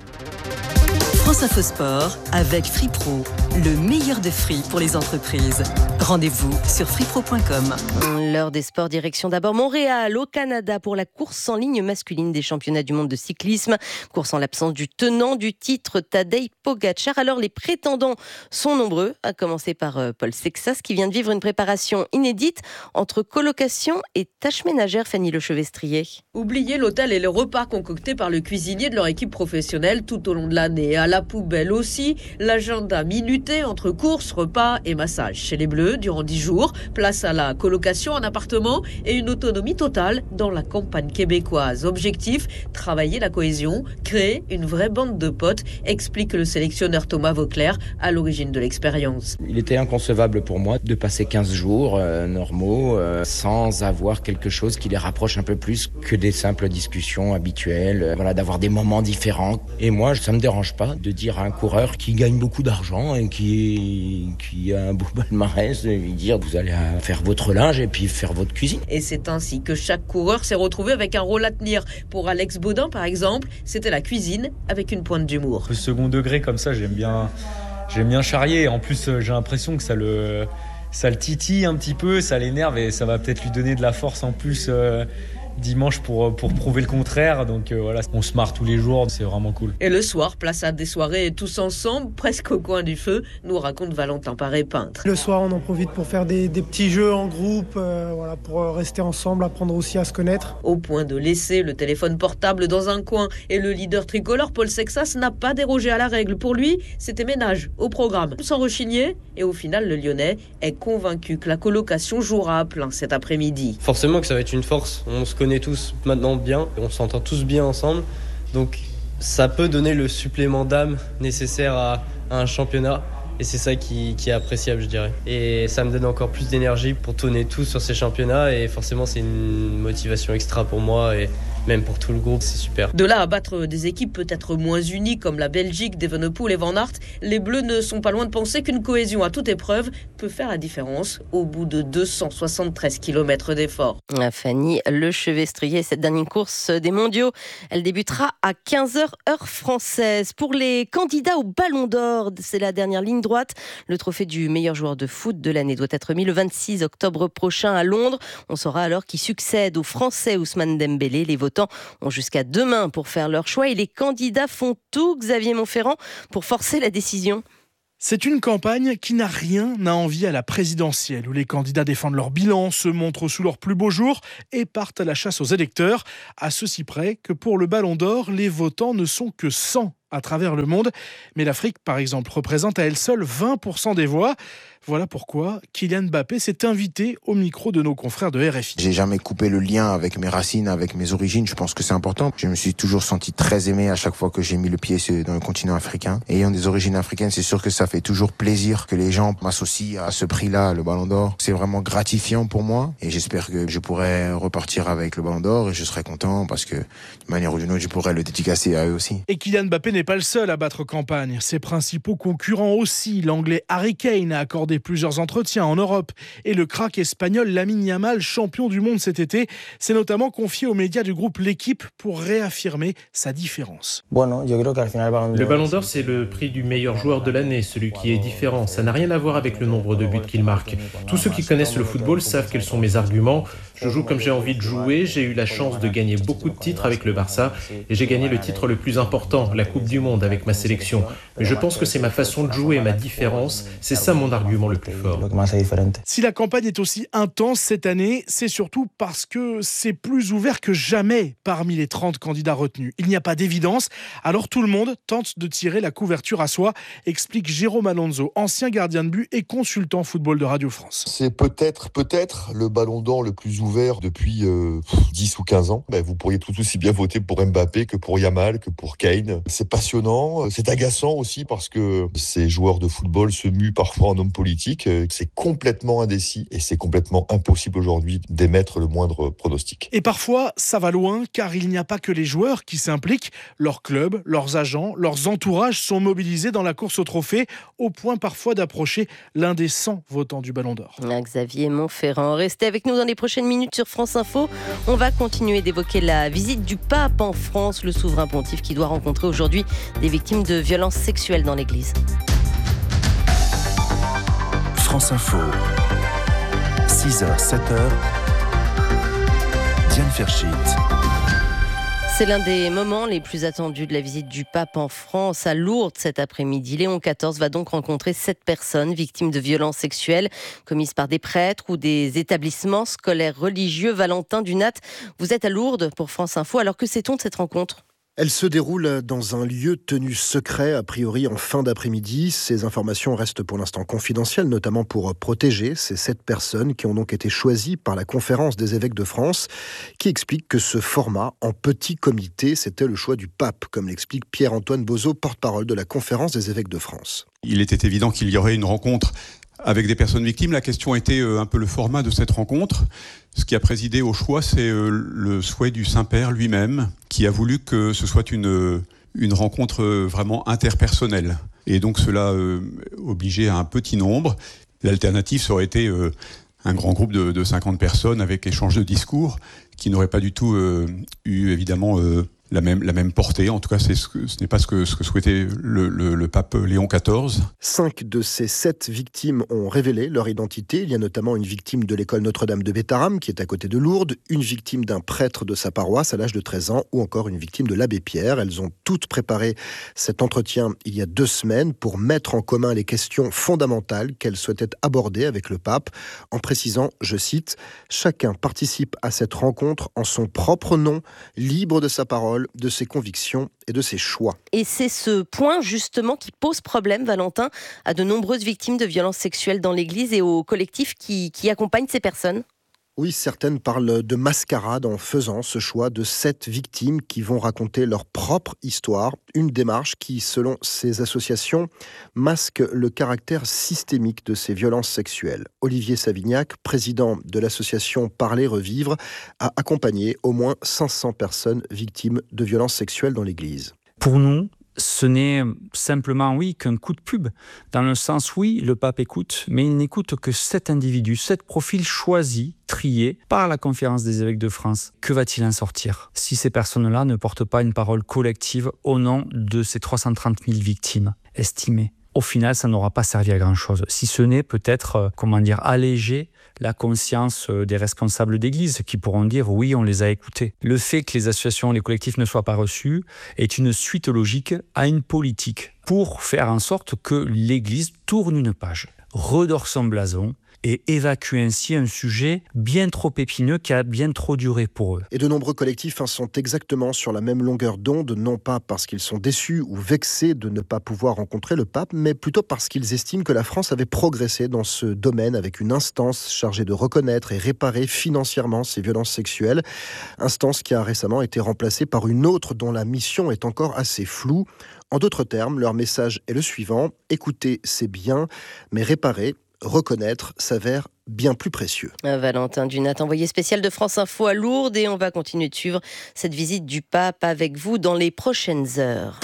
France Info Sport avec FreePro, le meilleur de free pour les entreprises. Rendez-vous sur freepro.com. L'heure des sports, direction d'abord Montréal, au Canada, pour la course en ligne masculine des championnats du monde de cyclisme. Course en l'absence du tenant du titre, Tadej Pogačar. Alors les prétendants sont nombreux, à commencer par Paul Sexas, qui vient de vivre une préparation inédite entre colocation et tâches ménagères. Fanny Lechevestrier. Oubliez l'hôtel et le repas concoctés par le cuisinier de leur équipe professionnelle tout au long de l'année. À la poubelle aussi, l'agenda minuté entre courses, repas et massages. Chez les Bleus, durant 10 jours, place à la colocation en appartement et une autonomie totale dans la campagne québécoise. Objectif, travailler la cohésion, créer une vraie bande de potes, explique le sélectionneur Thomas Vauclair à l'origine de l'expérience. Il était inconcevable pour moi de passer 15 jours normaux sans avoir quelque chose qui les rapproche un peu plus que des simples discussions habituelles, d'avoir des moments différents. Et moi, ça me dérange pas de dire à un coureur qui gagne beaucoup d'argent et qui a un beau palmarès, lui dire vous allez faire votre linge et puis faire votre cuisine. Et c'est ainsi que chaque coureur s'est retrouvé avec un rôle à tenir. Pour Alex Baudin, par exemple, c'était la cuisine avec une pointe d'humour. Le second degré comme ça, j'aime bien charrier. En plus, j'ai l'impression que ça le titille un petit peu, ça l'énerve et ça va peut-être lui donner de la force en plus dimanche pour prouver le contraire. Donc on se marre tous les jours, c'est vraiment cool. Et le soir, place à des soirées tous ensemble, presque au coin du feu, nous raconte Valentin Paré, peintre. Le soir, on en profite pour faire des petits jeux en groupe, pour rester ensemble, apprendre aussi à se connaître. Au point de laisser le téléphone portable dans un coin. Et le leader tricolore, Paul Sexas, n'a pas dérogé à la règle. Pour lui, c'était ménage au programme, sans rechigner. Et au final, le Lyonnais est convaincu que la colocation jouera à plein cet après-midi. Forcément que ça va être une force. On se connaît tous maintenant bien, on s'entend tous bien ensemble. Donc Ça peut donner le supplément d'âme nécessaire à un championnat. Et c'est ça qui est appréciable, je dirais. Et ça me donne encore plus d'énergie pour tourner tout sur ces championnats. Et forcément, c'est une motivation extra pour moi et même pour tout le groupe, c'est super. De là à battre des équipes peut-être moins unies comme la Belgique, d'Evenepoel et Van Aert, les Bleus ne sont pas loin de penser qu'une cohésion à toute épreuve peut faire la différence au bout de 273 km d'efforts. Fanny Lechevestrier, cette dernière course des mondiaux, elle débutera à 15h heure française. Pour les candidats au Ballon d'Or, c'est la dernière ligne droite. Le trophée du meilleur joueur de foot de l'année doit être mis le 26 octobre prochain à Londres. On saura alors qui succède au Français Ousmane Dembélé. Les votants ont jusqu'à demain pour faire leur choix et les candidats font tout, Xavier Montferrand, pour forcer la décision. C'est une campagne qui n'a rien à envier à la présidentielle, où les candidats défendent leur bilan, se montrent sous leur plus beau jour et partent à la chasse aux électeurs, à ceci près que pour le Ballon d'Or, les votants ne sont que 100 à travers le monde. Mais l'Afrique, par exemple, représente à elle seule 20% des voix. Voilà pourquoi Kylian Mbappé s'est invité au micro de nos confrères de RFI. J'ai jamais coupé le lien avec mes racines, avec mes origines. Je pense que c'est important. Je me suis toujours senti très aimé à chaque fois que j'ai mis le pied dans le continent africain. Ayant des origines africaines, c'est sûr que ça fait toujours plaisir que les gens m'associent à ce prix-là, le Ballon d'Or. C'est vraiment gratifiant pour moi et j'espère que je pourrai repartir avec le Ballon d'Or et je serai content parce que d'une manière ou d'une autre, je pourrai le dédicacer à eux aussi. Et Kylian Mbappé n'est pas le seul à battre campagne. Ses principaux concurrents aussi. L'anglais Harry Kane a accordé plusieurs entretiens en Europe et le crack espagnol Lamine Yamal, champion du monde cet été, s'est notamment confié aux médias du groupe L'Équipe pour réaffirmer sa différence. Le Ballon d'Or, c'est le prix du meilleur joueur de l'année, celui qui est différent. Ça n'a rien à voir avec le nombre de buts qu'il marque. Tous ceux qui connaissent le football savent quels sont mes arguments. Je joue comme j'ai envie de jouer. J'ai eu la chance de gagner beaucoup de titres avec le Barça et j'ai gagné le titre le plus important, la Coupe du Monde avec ma sélection. Mais je pense que c'est ma façon de jouer, ma différence. C'est ça mon argument le plus fort. Si la campagne est aussi intense cette année, c'est surtout parce que c'est plus ouvert que jamais parmi les 30 candidats retenus. Il n'y a pas d'évidence, alors tout le monde tente de tirer la couverture à soi, explique Jérôme Alonso, ancien gardien de but et consultant football de Radio France. C'est peut-être le Ballon d'Or le plus ouvert depuis 10 ou 15 ans. Vous pourriez tout aussi bien voter pour Mbappé que pour Yamal, que pour Kane. C'est passionnant, c'est agaçant aussi parce que ces joueurs de football se muent parfois en hommes politiques. C'est complètement indécis et c'est complètement impossible aujourd'hui d'émettre le moindre pronostic. Et parfois, ça va loin car il n'y a pas que les joueurs qui s'impliquent. Leurs clubs, leurs agents, leurs entourages sont mobilisés dans la course au trophée au point parfois d'approcher l'un des 100 votants du Ballon d'Or. Xavier Montferrand, restez avec nous dans les prochaines minutes sur France Info. On va continuer d'évoquer la visite du pape en France, le souverain pontife qui doit rencontrer aujourd'hui des victimes de violences sexuelles dans l'Église. France Info, 6h, 7h, Diane Ferschit. C'est l'un des moments les plus attendus de la visite du pape en France, à Lourdes cet après-midi. Léon XIV va donc rencontrer 7 personnes victimes de violences sexuelles commises par des prêtres ou des établissements scolaires religieux. Valentin Dunat, vous êtes à Lourdes pour France Info. Alors que sait-on de cette rencontre ? Elle se déroule dans un lieu tenu secret, a priori en fin d'après-midi. Ces informations restent pour l'instant confidentielles, notamment pour protéger ces 7 personnes qui ont donc été choisies par la Conférence des évêques de France, qui explique que ce format en petit comité, c'était le choix du pape, comme l'explique Pierre-Antoine Bozo, porte-parole de la Conférence des évêques de France. Il était évident qu'il y aurait une rencontre avec des personnes victimes. La question était un peu le format de cette rencontre. Ce qui a présidé au choix, c'est le souhait du Saint-Père lui-même, qui a voulu que ce soit une rencontre vraiment interpersonnelle. Et donc cela obligeait à un petit nombre. L'alternative, ça aurait été un grand groupe de 50 personnes avec échange de discours, qui n'aurait pas du tout eu évidemment la même portée. En tout cas, ce n'est pas ce que souhaitait le pape Léon XIV. 5 de ces 7 victimes ont révélé leur identité. Il y a notamment une victime de l'école Notre-Dame de Bétharram, qui est à côté de Lourdes, une victime d'un prêtre de sa paroisse à l'âge de 13 ans, ou encore une victime de l'abbé Pierre. Elles ont toutes préparé cet entretien il y a 2 semaines pour mettre en commun les questions fondamentales qu'elles souhaitaient aborder avec le pape, en précisant, je cite, « Chacun participe à cette rencontre en son propre nom, libre de sa parole, de ses convictions et de ses choix. » Et c'est ce point justement qui pose problème, Valentin, à de nombreuses victimes de violences sexuelles dans l'Église et aux collectifs qui accompagnent ces personnes. Oui, certaines parlent de mascarade en faisant ce choix de 7 victimes qui vont raconter leur propre histoire. Une démarche qui, selon ces associations, masque le caractère systémique de ces violences sexuelles. Olivier Savignac, président de l'association Parler Revivre, a accompagné au moins 500 personnes victimes de violences sexuelles dans l'Église. Pour nous, ce n'est simplement, qu'un coup de pub. Dans le sens, le pape écoute, mais il n'écoute que 7 individus, 7 profils choisis, triés par la Conférence des évêques de France. Que va-t-il en sortir si ces personnes-là ne portent pas une parole collective au nom de ces 330 000 victimes estimées ? Au final, ça n'aura pas servi à grand-chose, si ce n'est peut-être, alléger la conscience des responsables d'église qui pourront dire oui, on les a écoutés. Le fait que les associations, les collectifs ne soient pas reçus est une suite logique à une politique pour faire en sorte que l'église tourne une page, redore son blason et évacue ainsi un sujet bien trop épineux qui a bien trop duré pour eux. Et de nombreux collectifs sont exactement sur la même longueur d'onde, non pas parce qu'ils sont déçus ou vexés de ne pas pouvoir rencontrer le pape, mais plutôt parce qu'ils estiment que la France avait progressé dans ce domaine avec une instance chargée de reconnaître et réparer financièrement ces violences sexuelles. Instance qui a récemment été remplacée par une autre dont la mission est encore assez floue. En d'autres termes, leur message est le suivant: écouter, c'est bien, mais réparer, reconnaître s'avère bien plus précieux. Valentin Dunat, envoyé spécial de France Info à Lourdes, et on va continuer de suivre cette visite du pape avec vous dans les prochaines heures.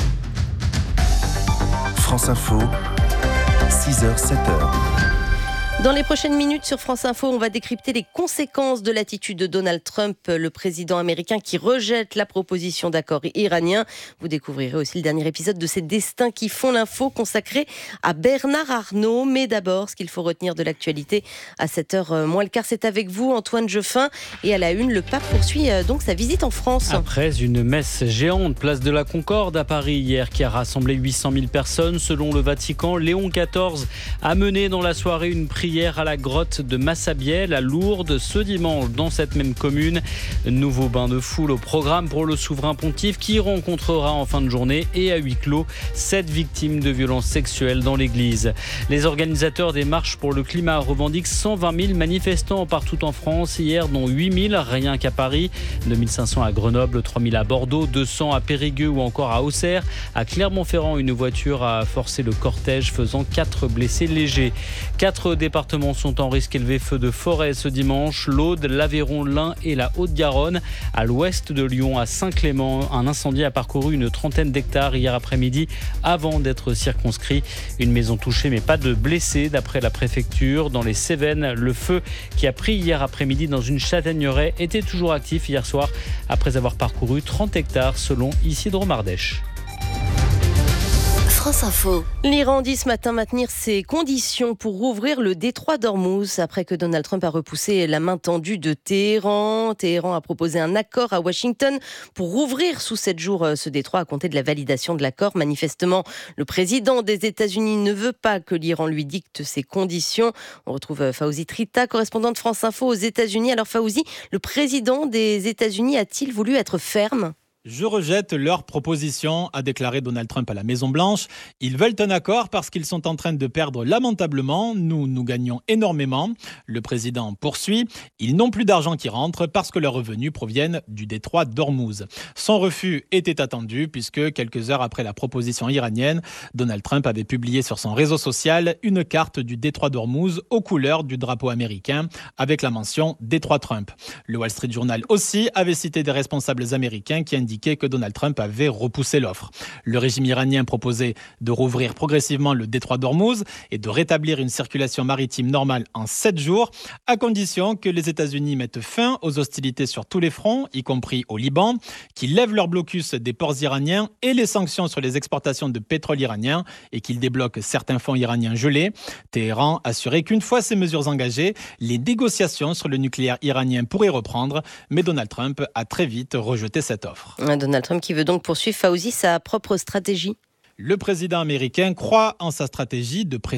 France Info, 6h, 7h. Dans les prochaines minutes sur France Info, on va décrypter les conséquences de l'attitude de Donald Trump, le président américain qui rejette la proposition d'accord iranien. Vous découvrirez aussi le dernier épisode de ces destins qui font l'info, consacré à Bernard Arnault. Mais d'abord, ce qu'il faut retenir de l'actualité à 7h moins le quart, c'est avec vous, Antoine Jeffin. Et à la une, le pape poursuit donc sa visite en France. Après une messe géante, place de la Concorde à Paris hier, qui a rassemblé 800 000 personnes, selon le Vatican, Léon XIV a mené dans la soirée une prière à la grotte de Massabielle à Lourdes ce dimanche dans cette même commune. Nouveau bain de foule au programme pour le souverain pontife qui rencontrera en fin de journée et à huis clos 7 victimes de violences sexuelles dans l'église. Les organisateurs des marches pour le climat revendiquent 120 000 manifestants partout en France hier, dont 8 000 rien qu'à Paris, 2 500 à Grenoble, 3 000 à Bordeaux, 200 à Périgueux ou encore à Auxerre. À Clermont-Ferrand, une voiture a forcé le cortège faisant 4 blessés légers. 4 départements sont en risque élevé feu de forêt ce dimanche. L'Aude, l'Aveyron, l'Ain et la Haute-Garonne. À l'ouest de Lyon, à Saint-Clément, un incendie a parcouru une trentaine d'hectares hier après-midi avant d'être circonscrit. Une maison touchée mais pas de blessés d'après la préfecture. Dans les Cévennes, le feu qui a pris hier après-midi dans une châtaigneraie était toujours actif hier soir après avoir parcouru 30 hectares selon Isidro Mardèche. France Info. L'Iran dit ce matin maintenir ses conditions pour rouvrir le détroit d'Ormuz après que Donald Trump a repoussé la main tendue de Téhéran. Téhéran a proposé un accord à Washington pour rouvrir sous 7 jours ce détroit à compter de la validation de l'accord. Manifestement, le président des États-Unis ne veut pas que l'Iran lui dicte ses conditions. On retrouve Fawzi Trita, correspondant de France Info aux États-Unis. Alors Fawzi, le président des États-Unis a-t-il voulu être ferme ? Je rejette leur proposition, a déclaré Donald Trump à la Maison-Blanche. Ils veulent un accord parce qu'ils sont en train de perdre lamentablement. Nous gagnons énormément. Le président poursuit. Ils n'ont plus d'argent qui rentre parce que leurs revenus proviennent du détroit d'Ormuz. Son refus était attendu puisque quelques heures après la proposition iranienne, Donald Trump avait publié sur son réseau social une carte du détroit d'Ormuz aux couleurs du drapeau américain avec la mention détroit Trump. Le Wall Street Journal aussi avait cité des responsables américains qui indiquaient que Donald Trump avait repoussé l'offre. Le régime iranien proposait de rouvrir progressivement le détroit d'Ormuz et de rétablir une circulation maritime normale en 7 jours, à condition que les États-Unis mettent fin aux hostilités sur tous les fronts, y compris au Liban, qu'ils lèvent leur blocus des ports iraniens et les sanctions sur les exportations de pétrole iranien et qu'ils débloquent certains fonds iraniens gelés. Téhéran assurait qu'une fois ces mesures engagées, les négociations sur le nucléaire iranien pourraient reprendre, mais Donald Trump a très vite rejeté cette offre. Donald Trump qui veut donc poursuivre, Fawzi, sa propre stratégie. Le président américain croit en sa stratégie de pression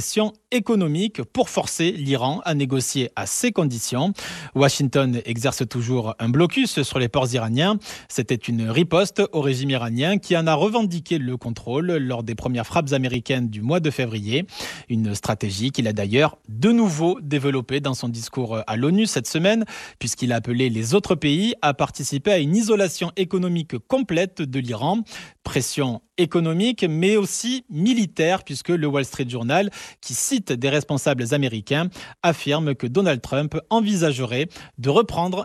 économique pour forcer l'Iran à négocier à ses conditions. Washington exerce toujours un blocus sur les ports iraniens. C'était une riposte au régime iranien qui en a revendiqué le contrôle lors des premières frappes américaines du mois de février. Une stratégie qu'il a d'ailleurs de nouveau développée dans son discours à l'ONU cette semaine, puisqu'il a appelé les autres pays à participer à une isolation économique complète de l'Iran. Pression économique, mais aussi militaire, puisque le Wall Street Journal, qui cite des responsables américains, affirme que Donald Trump envisagerait de reprendre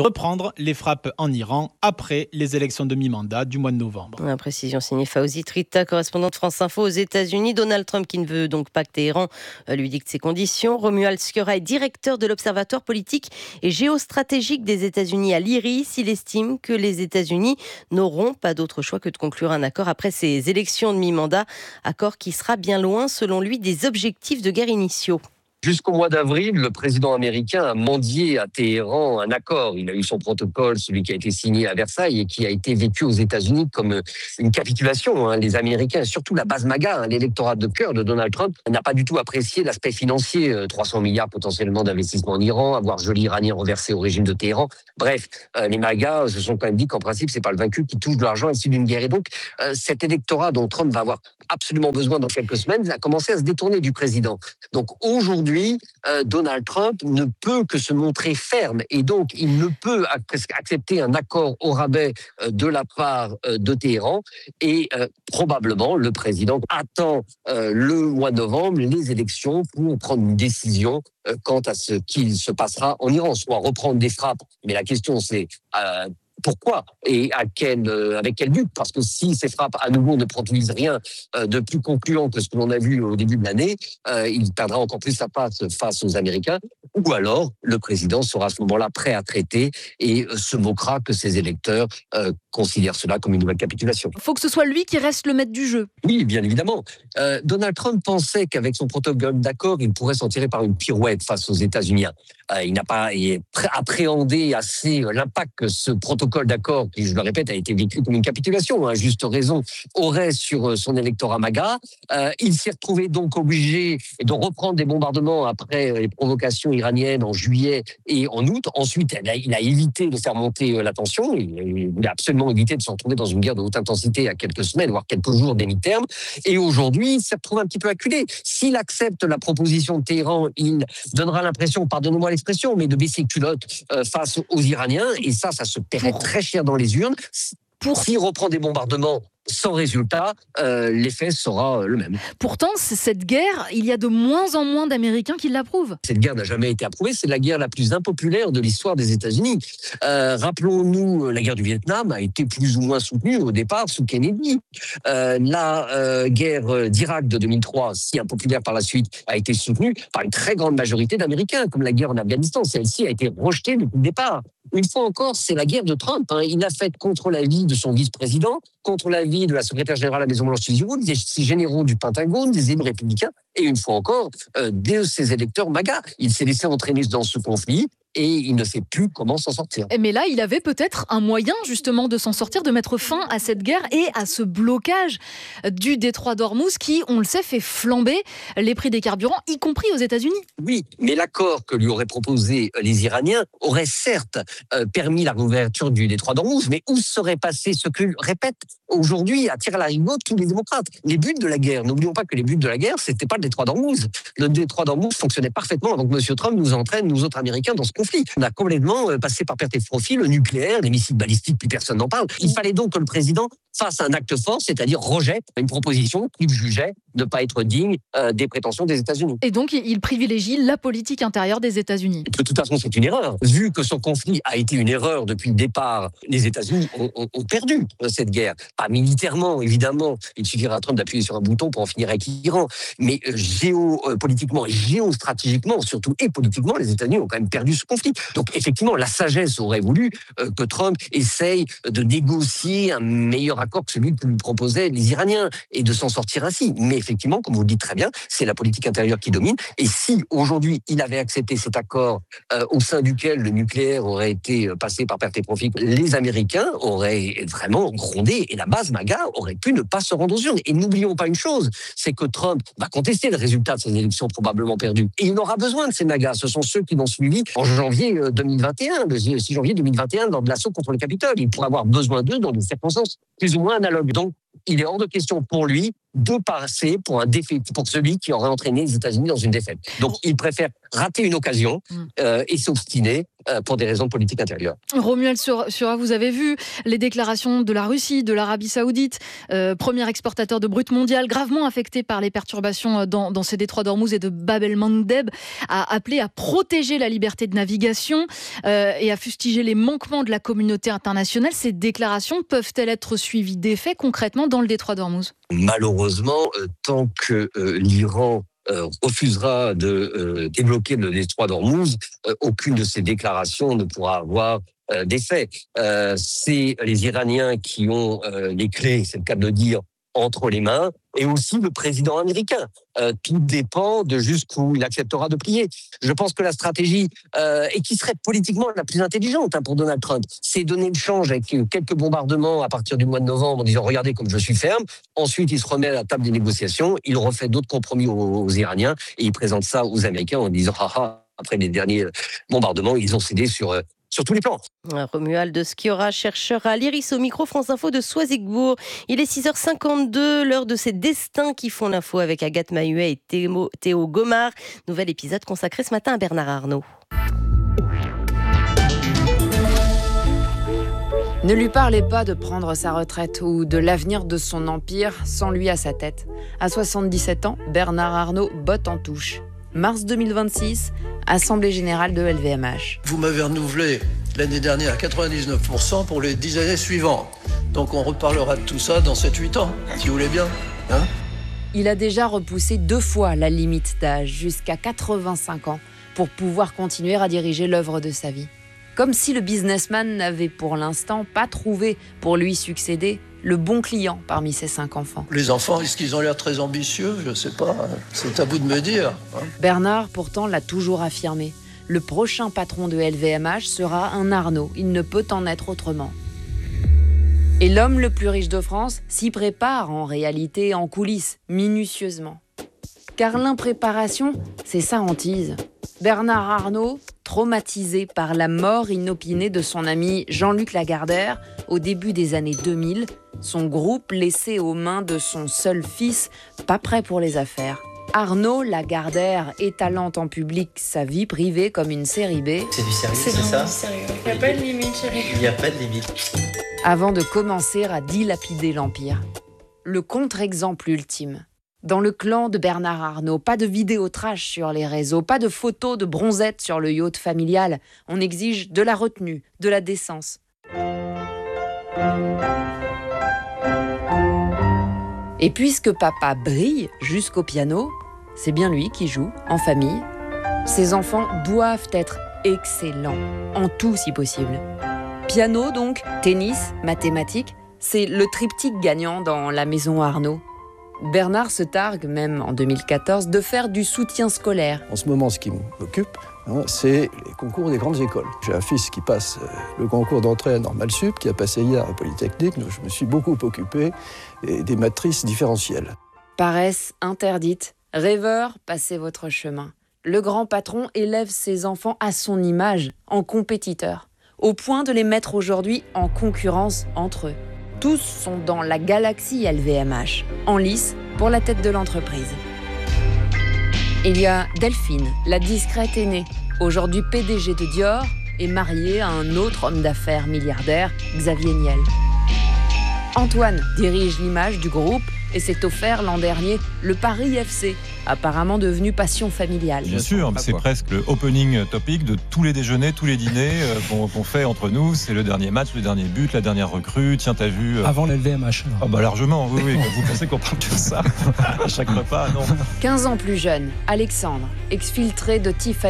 les frappes en Iran après les élections de mi-mandat du mois de novembre. La précision signée Fauzi Trita, correspondante France Info aux États-Unis. Donald Trump, qui ne veut donc pas que Téhéran lui dicte ses conditions. Romuald Skura est directeur de l'Observatoire politique et géostratégique des États-Unis à l'IRIS. Il estime que les États-Unis n'auront pas d'autre choix que de conclure un accord après ces élections de mi-mandat, accord qui sera bien loin, selon lui, des objectifs de guerre initiaux. Jusqu'au mois d'avril, le président américain a mendié à Téhéran un accord. Il a eu son protocole, celui qui a été signé à Versailles et qui a été vécu aux États-Unis comme une capitulation. Les Américains, surtout la base MAGA, l'électorat de cœur de Donald Trump, n'a pas du tout apprécié l'aspect financier. 300 milliards potentiellement d'investissement en Iran, avoir joli iranien reversé au régime de Téhéran. Bref, les MAGA se sont quand même dit qu'en principe, c'est pas le vaincu qui touche de l'argent issu d'une guerre. Et donc, cet électorat dont Trump va avoir absolument besoin dans quelques semaines a commencé à se détourner du président. Donc aujourd'hui, Donald Trump ne peut que se montrer ferme et donc il ne peut accepter un accord au rabais de la part de Téhéran et probablement le président attend le mois de novembre les élections pour prendre une décision quant à ce qu'il se passera en Iran, soit reprendre des frappes, mais la question c'est pourquoi et avec quel but? Parce que si ces frappes à nouveau ne produisent rien de plus concluant que ce que l'on a vu au début de l'année, il perdra encore plus sa place face aux Américains. Ou alors le président sera à ce moment-là prêt à traiter et se moquera que ses électeurs considèrent cela comme une nouvelle capitulation. Il faut que ce soit lui qui reste le maître du jeu. Oui, bien évidemment. Donald Trump pensait qu'avec son protocole d'accord, il pourrait s'en tirer par une pirouette face aux États-Unis. Il n'a pas appréhendé assez l'impact que ce protocole d'accord, qui, je le répète, a été vécu comme une capitulation, à juste raison, aurait sur son électorat MAGA. Il s'est retrouvé donc obligé de reprendre des bombardements après les provocations iraniennes en juillet et en août. Ensuite, il a évité de faire monter la tension. Il voulait absolument éviter de se retrouver dans une guerre de haute intensité à quelques semaines, voire quelques jours des mi-termes. Et aujourd'hui, il s'est retrouvé un petit peu acculé. S'il accepte la proposition de Téhéran, il donnera l'impression, pardonnez-moi l'expression, mais de baisser culotte face aux Iraniens. Et ça se paierait très cher dans les urnes. S'il reprend des bombardements sans résultat, l'effet sera le même. Pourtant, cette guerre, il y a de moins en moins d'Américains qui l'approuvent. Cette guerre n'a jamais été approuvée, c'est la guerre la plus impopulaire de l'histoire des États-Unis. Rappelons-nous, la guerre du Vietnam a été plus ou moins soutenue au départ sous Kennedy. La guerre d'Irak de 2003, si impopulaire par la suite, a été soutenue par une très grande majorité d'Américains, comme la guerre en Afghanistan. Celle-ci a été rejetée depuis le départ. Une fois encore, c'est la guerre de Trump. Il l'a faite contre l'avis de son vice-président, contre l'avis de la secrétaire générale de la Maison-Blanche, des généraux du Pentagone, des élus républicains, et une fois encore, de ses électeurs MAGA. Il s'est laissé entraîner dans ce conflit et il ne sait plus comment s'en sortir. Mais là, il avait peut-être un moyen justement de s'en sortir, de mettre fin à cette guerre et à ce blocage du détroit d'Ormuz qui, on le sait, fait flamber les prix des carburants, y compris aux États-Unis. Oui, mais l'accord que lui auraient proposé les Iraniens aurait certes permis la réouverture du détroit d'Ormuz, mais où serait passé ce que répètent aujourd'hui à tir à la rigotte tous les démocrates? Les buts de la guerre, n'oublions pas que les buts de la guerre, c'était pas le détroit d'Ormuz. Le détroit d'Ormuz fonctionnait parfaitement avant que M. Trump nous entraîne, nous autres Américains, dans ce conflit. On a complètement passé par perte et profit le nucléaire, les missiles balistiques, plus personne n'en parle. Il fallait donc que le président fasse un acte fort, c'est-à-dire rejette une proposition qu'il jugeait ne pas être digne des prétentions des États-Unis. Et donc, il privilégie la politique intérieure des États-Unis. De toute façon, c'est une erreur. Vu que ce conflit a été une erreur depuis le départ, les États-Unis ont perdu cette guerre. Pas militairement, évidemment. Il suffira à Trump d'appuyer sur un bouton pour en finir avec l'Iran. Mais géopolitiquement et géostratégiquement, surtout et politiquement, les États-Unis ont quand même perdu ce conflit. conflit. Donc effectivement, la sagesse aurait voulu que Trump essaye de négocier un meilleur accord que celui que lui proposaient les Iraniens et de s'en sortir ainsi. Mais effectivement, comme vous le dites très bien, c'est la politique intérieure qui domine. Et si aujourd'hui il avait accepté cet accord au sein duquel le nucléaire aurait été passé par perte et profit, les Américains auraient vraiment grondé et la base MAGA aurait pu ne pas se rendre aux urnes. Et n'oublions pas une chose, c'est que Trump va contester le résultat de ces élections probablement perdues. Et il aura besoin de ces MAGA. Ce sont ceux qui l'ont suivi en janvier 2021, le 6 janvier 2021, lors de l'assaut contre le Capitole. Il pourra avoir besoin d'eux dans des circonstances plus ou moins analogues. Donc, il est hors de question pour lui de passer pour un défait, pour celui qui aurait entraîné les États-Unis dans une défaite. Donc, il préfère rater une occasion et s'obstiner pour des raisons de politique intérieure. Romuald Sura, vous avez vu les déclarations de la Russie, de l'Arabie Saoudite, premier exportateur de brut mondial, gravement affecté par les perturbations dans ces détroits d'Ormuz et de Bab el-Mandeb, a appelé à protéger la liberté de navigation et à fustiger les manquements de la communauté internationale. Ces déclarations peuvent-elles être suivies d'effets concrètement dans le détroit d'Ormuz ? Malheureusement, tant que l'Iran refusera de débloquer le détroit d'Ormuz, aucune de ces déclarations ne pourra avoir d'effet. C'est les Iraniens qui ont les clés, c'est le cas de le dire, entre les mains, et aussi le président américain. Tout dépend de jusqu'où il acceptera de plier. Je pense que la stratégie, et qui serait politiquement la plus intelligente pour Donald Trump, c'est donner le change avec quelques bombardements à partir du mois de novembre en disant « Regardez comme je suis ferme ». Ensuite, il se remet à la table des négociations, il refait d'autres compromis aux Iraniens et il présente ça aux Américains en disant « Ah, après les derniers bombardements, ils ont cédé sur tous les plans. » Romuald Sciorra, chercheur à l'IRIS au micro France Info de Soisigbourg. Il est 6h52, l'heure de ces destins qui font l'info avec Agathe Mahuet et Théo Gomard. Nouvel épisode consacré ce matin à Bernard Arnault. Ne lui parlez pas de prendre sa retraite ou de l'avenir de son empire sans lui à sa tête. À 77 ans, Bernard Arnault botte en touche. Mars 2026, Assemblée Générale de LVMH. Vous m'avez renouvelé l'année dernière à 99% pour les 10 années suivantes. Donc on reparlera de tout ça dans 7-8 ans, si vous voulez bien. Hein ? Il a déjà repoussé 2 fois la limite d'âge, jusqu'à 85 ans, pour pouvoir continuer à diriger l'œuvre de sa vie. Comme si le businessman n'avait pour l'instant pas trouvé pour lui succéder le bon client parmi ses 5 enfants. Les enfants, est-ce qu'ils ont l'air très ambitieux ? Je ne sais pas, c'est à vous de me dire. Bernard, pourtant, l'a toujours affirmé. Le prochain patron de LVMH sera un Arnault. Il ne peut en être autrement. Et l'homme le plus riche de France s'y prépare en réalité en coulisses, minutieusement. Car l'impréparation, c'est sa hantise. Bernard Arnault, traumatisé par la mort inopinée de son ami Jean-Luc Lagardère au début des années 2000, son groupe laissé aux mains de son seul fils, pas prêt pour les affaires. Arnault Lagardère étalant en public sa vie privée comme une série B. C'est du sérieux, c'est ça ? Il n'y a pas de limite, chérie. Il n'y a pas de limite. Avant de commencer à dilapider l'Empire. Le contre-exemple ultime. Dans le clan de Bernard Arnault, pas de vidéos trash sur les réseaux, pas de photos de bronzettes sur le yacht familial. On exige de la retenue, de la décence. Et puisque papa brille jusqu'au piano, c'est bien lui qui joue, en famille. Ses enfants doivent être excellents, en tout si possible. Piano donc, tennis, mathématiques, c'est le triptyque gagnant dans la maison Arnault. Bernard se targue, même en 2014, de faire du soutien scolaire. En ce moment, ce qui m'occupe, c'est les concours des grandes écoles. J'ai un fils qui passe le concours d'entrée à Normal Sup, qui a passé hier à Polytechnique, donc je me suis beaucoup occupé des matrices différentielles. Paresse interdite, rêveur, passez votre chemin. Le grand patron élève ses enfants à son image, en compétiteurs, au point de les mettre aujourd'hui en concurrence entre eux. Tous sont dans la galaxie LVMH, en lice pour la tête de l'entreprise. Il y a Delphine, la discrète aînée, aujourd'hui PDG de Dior et mariée à un autre homme d'affaires milliardaire, Xavier Niel. Antoine dirige l'image du groupe et s'est offert l'an dernier le Paris FC, apparemment devenu passion familiale. Bien sûr, c'est presque le opening topic de tous les déjeuners, tous les dîners qu'on fait entre nous. C'est le dernier match, le dernier but, la dernière recrue. Tiens, t'as vu... Avant l'LVMH. Ah bah largement, oui. Vous pensez qu'on parle de ça à chaque repas? Non. 15 ans plus jeune, Alexandre, exfiltré de Tiffany,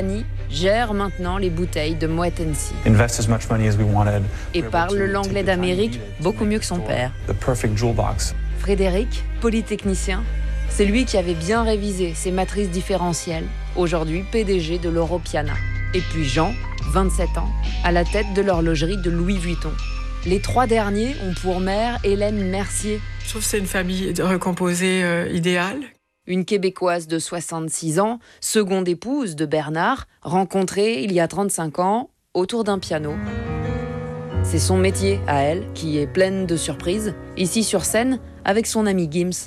gère maintenant les bouteilles de Moet Hennessy. Invest as much money as we wanted. Et parle l'anglais d'Amérique beaucoup mieux que son père. The perfect jewel box. Frédéric, polytechnicien, c'est lui qui avait bien révisé ses matrices différentielles. Aujourd'hui, PDG de l'Europiana. Et puis Jean, 27 ans, à la tête de l'horlogerie de Louis Vuitton. Les 3 derniers ont pour mère Hélène Mercier. Je trouve que c'est une famille recomposée idéale. Une Québécoise de 66 ans, seconde épouse de Bernard, rencontrée il y a 35 ans autour d'un piano. C'est son métier à elle qui est pleine de surprises, ici sur scène avec son ami Gims.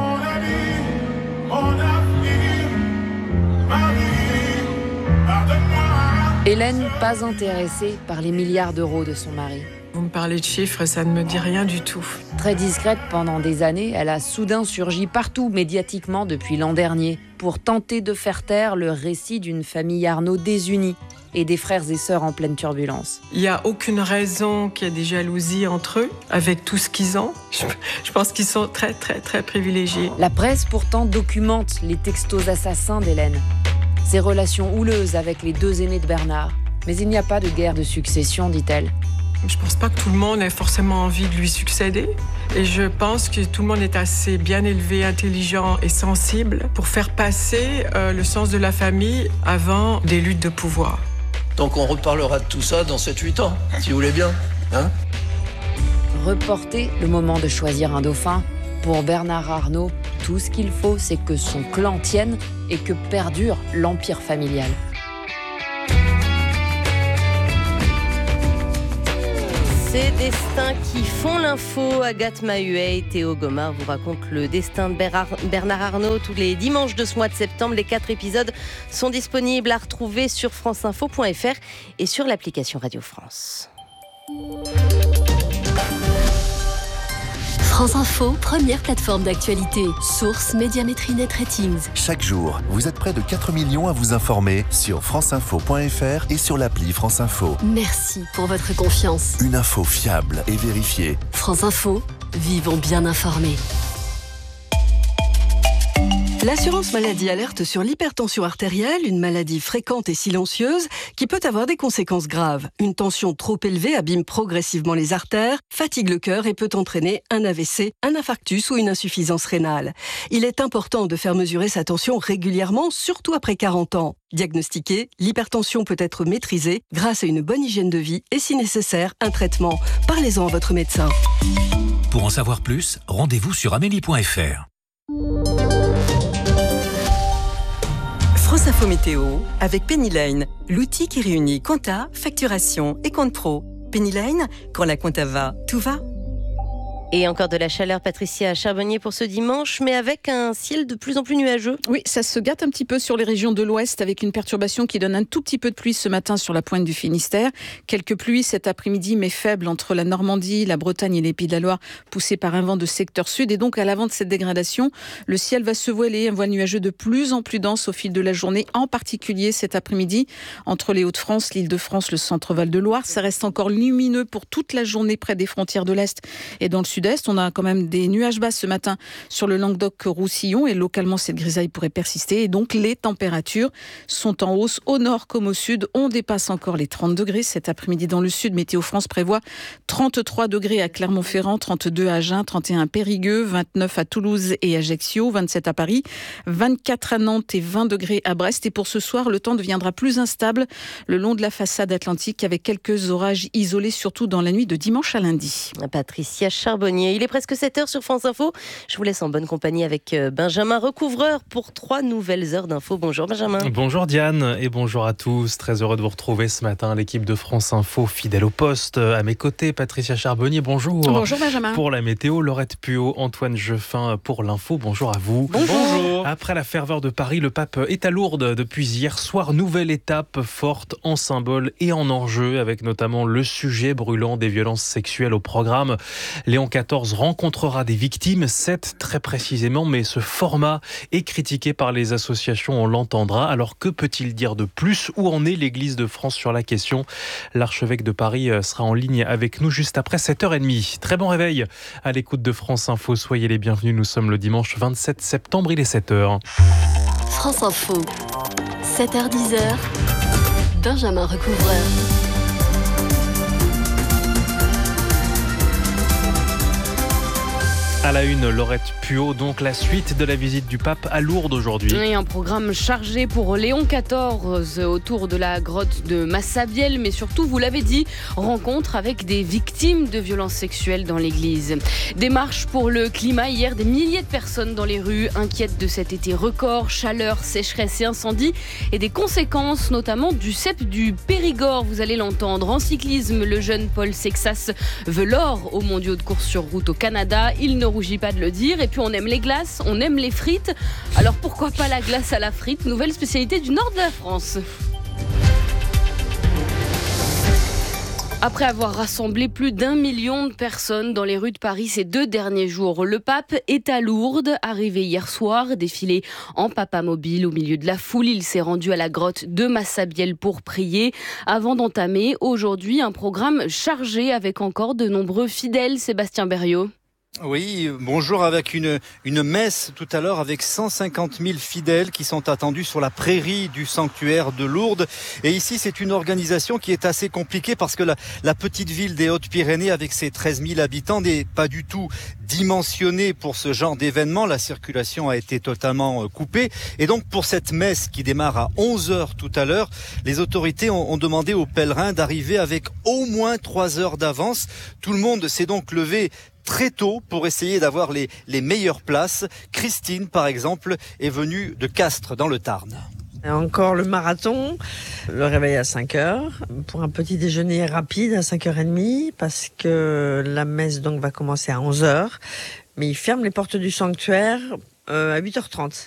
Hélène, pas intéressée par les milliards d'euros de son mari. Vous me parlez de chiffres, ça ne me dit rien du tout. Très discrète pendant des années, elle a soudain surgi partout médiatiquement depuis l'an dernier pour tenter de faire taire le récit d'une famille Arnault désunie et des frères et sœurs en pleine turbulence. Il n'y a aucune raison qu'il y ait des jalousies entre eux, avec tout ce qu'ils ont. Je pense qu'ils sont très, très, très privilégiés. La presse pourtant documente les textos assassins d'Hélène. Ses relations houleuses avec les 2 aînés de Bernard. Mais il n'y a pas de guerre de succession, dit-elle. Je pense pas que tout le monde ait forcément envie de lui succéder. Et je pense que tout le monde est assez bien élevé, intelligent et sensible pour faire passer le sens de la famille avant des luttes de pouvoir. Donc on reparlera de tout ça dans 7-8 ans, si vous voulez bien. Hein ? Reporter le moment de choisir un dauphin. Pour Bernard Arnault, tout ce qu'il faut, c'est que son clan tienne et que perdure l'empire familial. Ces destins qui font l'info, Agathe Mahuet et Théo Gomard vous racontent le destin de Bernard Arnault tous les dimanches de ce mois de septembre. Les 4 épisodes sont disponibles à retrouver sur franceinfo.fr et sur l'application Radio France. France Info, première plateforme d'actualité. Source Médiamétrie Net Ratings. Chaque jour, vous êtes près de 4 millions à vous informer sur franceinfo.fr et sur l'appli France Info. Merci pour votre confiance. Une info fiable et vérifiée. France Info, vivons bien informés. L'assurance maladie alerte sur l'hypertension artérielle, une maladie fréquente et silencieuse qui peut avoir des conséquences graves. Une tension trop élevée abîme progressivement les artères, fatigue le cœur et peut entraîner un AVC, un infarctus ou une insuffisance rénale. Il est important de faire mesurer sa tension régulièrement, surtout après 40 ans. Diagnostiquée, l'hypertension peut être maîtrisée grâce à une bonne hygiène de vie et si nécessaire, un traitement. Parlez-en à votre médecin. Pour en savoir plus, rendez-vous sur amélie.fr. France Info Météo avec Pennyline, l'outil qui réunit compta, facturation et compte pro. Pennyline, quand la compta va, tout va. Et encore de la chaleur, Patricia Charbonnier, pour ce dimanche, mais avec un ciel de plus en plus nuageux. Oui, ça se gâte un petit peu sur les régions de l'Ouest avec une perturbation qui donne un tout petit peu de pluie ce matin sur la pointe du Finistère. Quelques pluies cet après-midi, mais faibles entre la Normandie, la Bretagne et les Pays de la Loire, poussées par un vent de secteur sud. Et donc, à l'avant de cette dégradation, le ciel va se voiler, un voile nuageux de plus en plus dense au fil de la journée, en particulier cet après-midi, entre les Hauts-de-France, l'Île-de-France, le centre-Val de Loire. Ça reste encore lumineux pour toute la journée près des frontières de l'Est et dans le Sud-Est. On a quand même des nuages bas ce matin sur le Languedoc-Roussillon et localement cette grisaille pourrait persister et donc les températures sont en hausse au nord comme au sud. On dépasse encore les 30 degrés cet après-midi dans le sud. Météo France prévoit 33 degrés à Clermont-Ferrand, 32 à Agen, 31 à Périgueux, 29 à Toulouse et Ajaccio, 27 à Paris, 24 à Nantes et 20 degrés à Brest. Et pour ce soir, le temps deviendra plus instable le long de la façade atlantique avec quelques orages isolés, surtout dans la nuit de dimanche à lundi. Patricia Charbonnier, il est presque 7h sur France Info. Je vous laisse en bonne compagnie avec Benjamin Recouvreur pour 3 nouvelles heures d'infos. Bonjour Benjamin. Bonjour Diane et bonjour à tous. Très heureux de vous retrouver ce matin. L'équipe de France Info fidèle au poste. À mes côtés, Patricia Charbonnier, bonjour. Bonjour Benjamin. Pour la météo, Laurette Puot, Antoine Jeffin pour l'info. Bonjour à vous. Bonjour. Après la ferveur de Paris, le pape est à Lourdes depuis hier soir. Nouvelle étape forte en symbole et en enjeu avec notamment le sujet brûlant des violences sexuelles au programme. Léon XIV rencontrera des victimes, 7 très précisément, mais ce format est critiqué par les associations, on l'entendra. Alors que peut-il dire de plus? Où en est l'Église de France sur la question? L'archevêque de Paris sera en ligne avec nous juste après 7h30. Très bon réveil à l'écoute de France Info, soyez les bienvenus, nous sommes le dimanche 27 septembre, il est 7h. France Info, 7h-10h. Benjamin Recouvreur. À la une, Laurette Puot, donc la suite de la visite du pape à Lourdes aujourd'hui. Et un programme chargé pour Léon XIV autour de la grotte de Massabielle, mais surtout, vous l'avez dit, rencontre avec des victimes de violences sexuelles dans l'église. Des marches pour le climat hier, des milliers de personnes dans les rues, inquiètes de cet été record, chaleur, sécheresse et incendie, et des conséquences notamment du cep du Périgord, vous allez l'entendre. En cyclisme, le jeune Paul Sexas veut l'or aux mondiaux de course sur route au Canada. Il ne rougit pas de le dire. Et puis on aime les glaces, on aime les frites. Alors pourquoi pas la glace à la frite, nouvelle spécialité du nord de la France. Après avoir rassemblé plus d'1 million de personnes dans les rues de Paris ces 2 derniers jours, le pape est à Lourdes, arrivé hier soir, défilé en papamobile au milieu de la foule. Il s'est rendu à la grotte de Massabielle pour prier avant d'entamer aujourd'hui un programme chargé avec encore de nombreux fidèles. Sébastien Berriot. Oui, bonjour, avec une messe tout à l'heure avec 150 000 fidèles qui sont attendus sur la prairie du sanctuaire de Lourdes. Et ici, c'est une organisation qui est assez compliquée parce que la petite ville des Hautes-Pyrénées avec ses 13 000 habitants n'est pas du tout dimensionnée pour ce genre d'événement. La circulation a été totalement coupée. Et donc, pour cette messe qui démarre à 11h tout à l'heure, les autorités ont demandé aux pèlerins d'arriver avec au moins 3 heures d'avance. Tout le monde s'est donc levé très tôt pour essayer d'avoir les meilleures places. Christine, par exemple, est venue de Castres, dans le Tarn. Encore le marathon, le réveil à 5h, pour un petit déjeuner rapide à 5h30, parce que la messe donc va commencer à 11h, mais ils ferment les portes du sanctuaire à 8h30.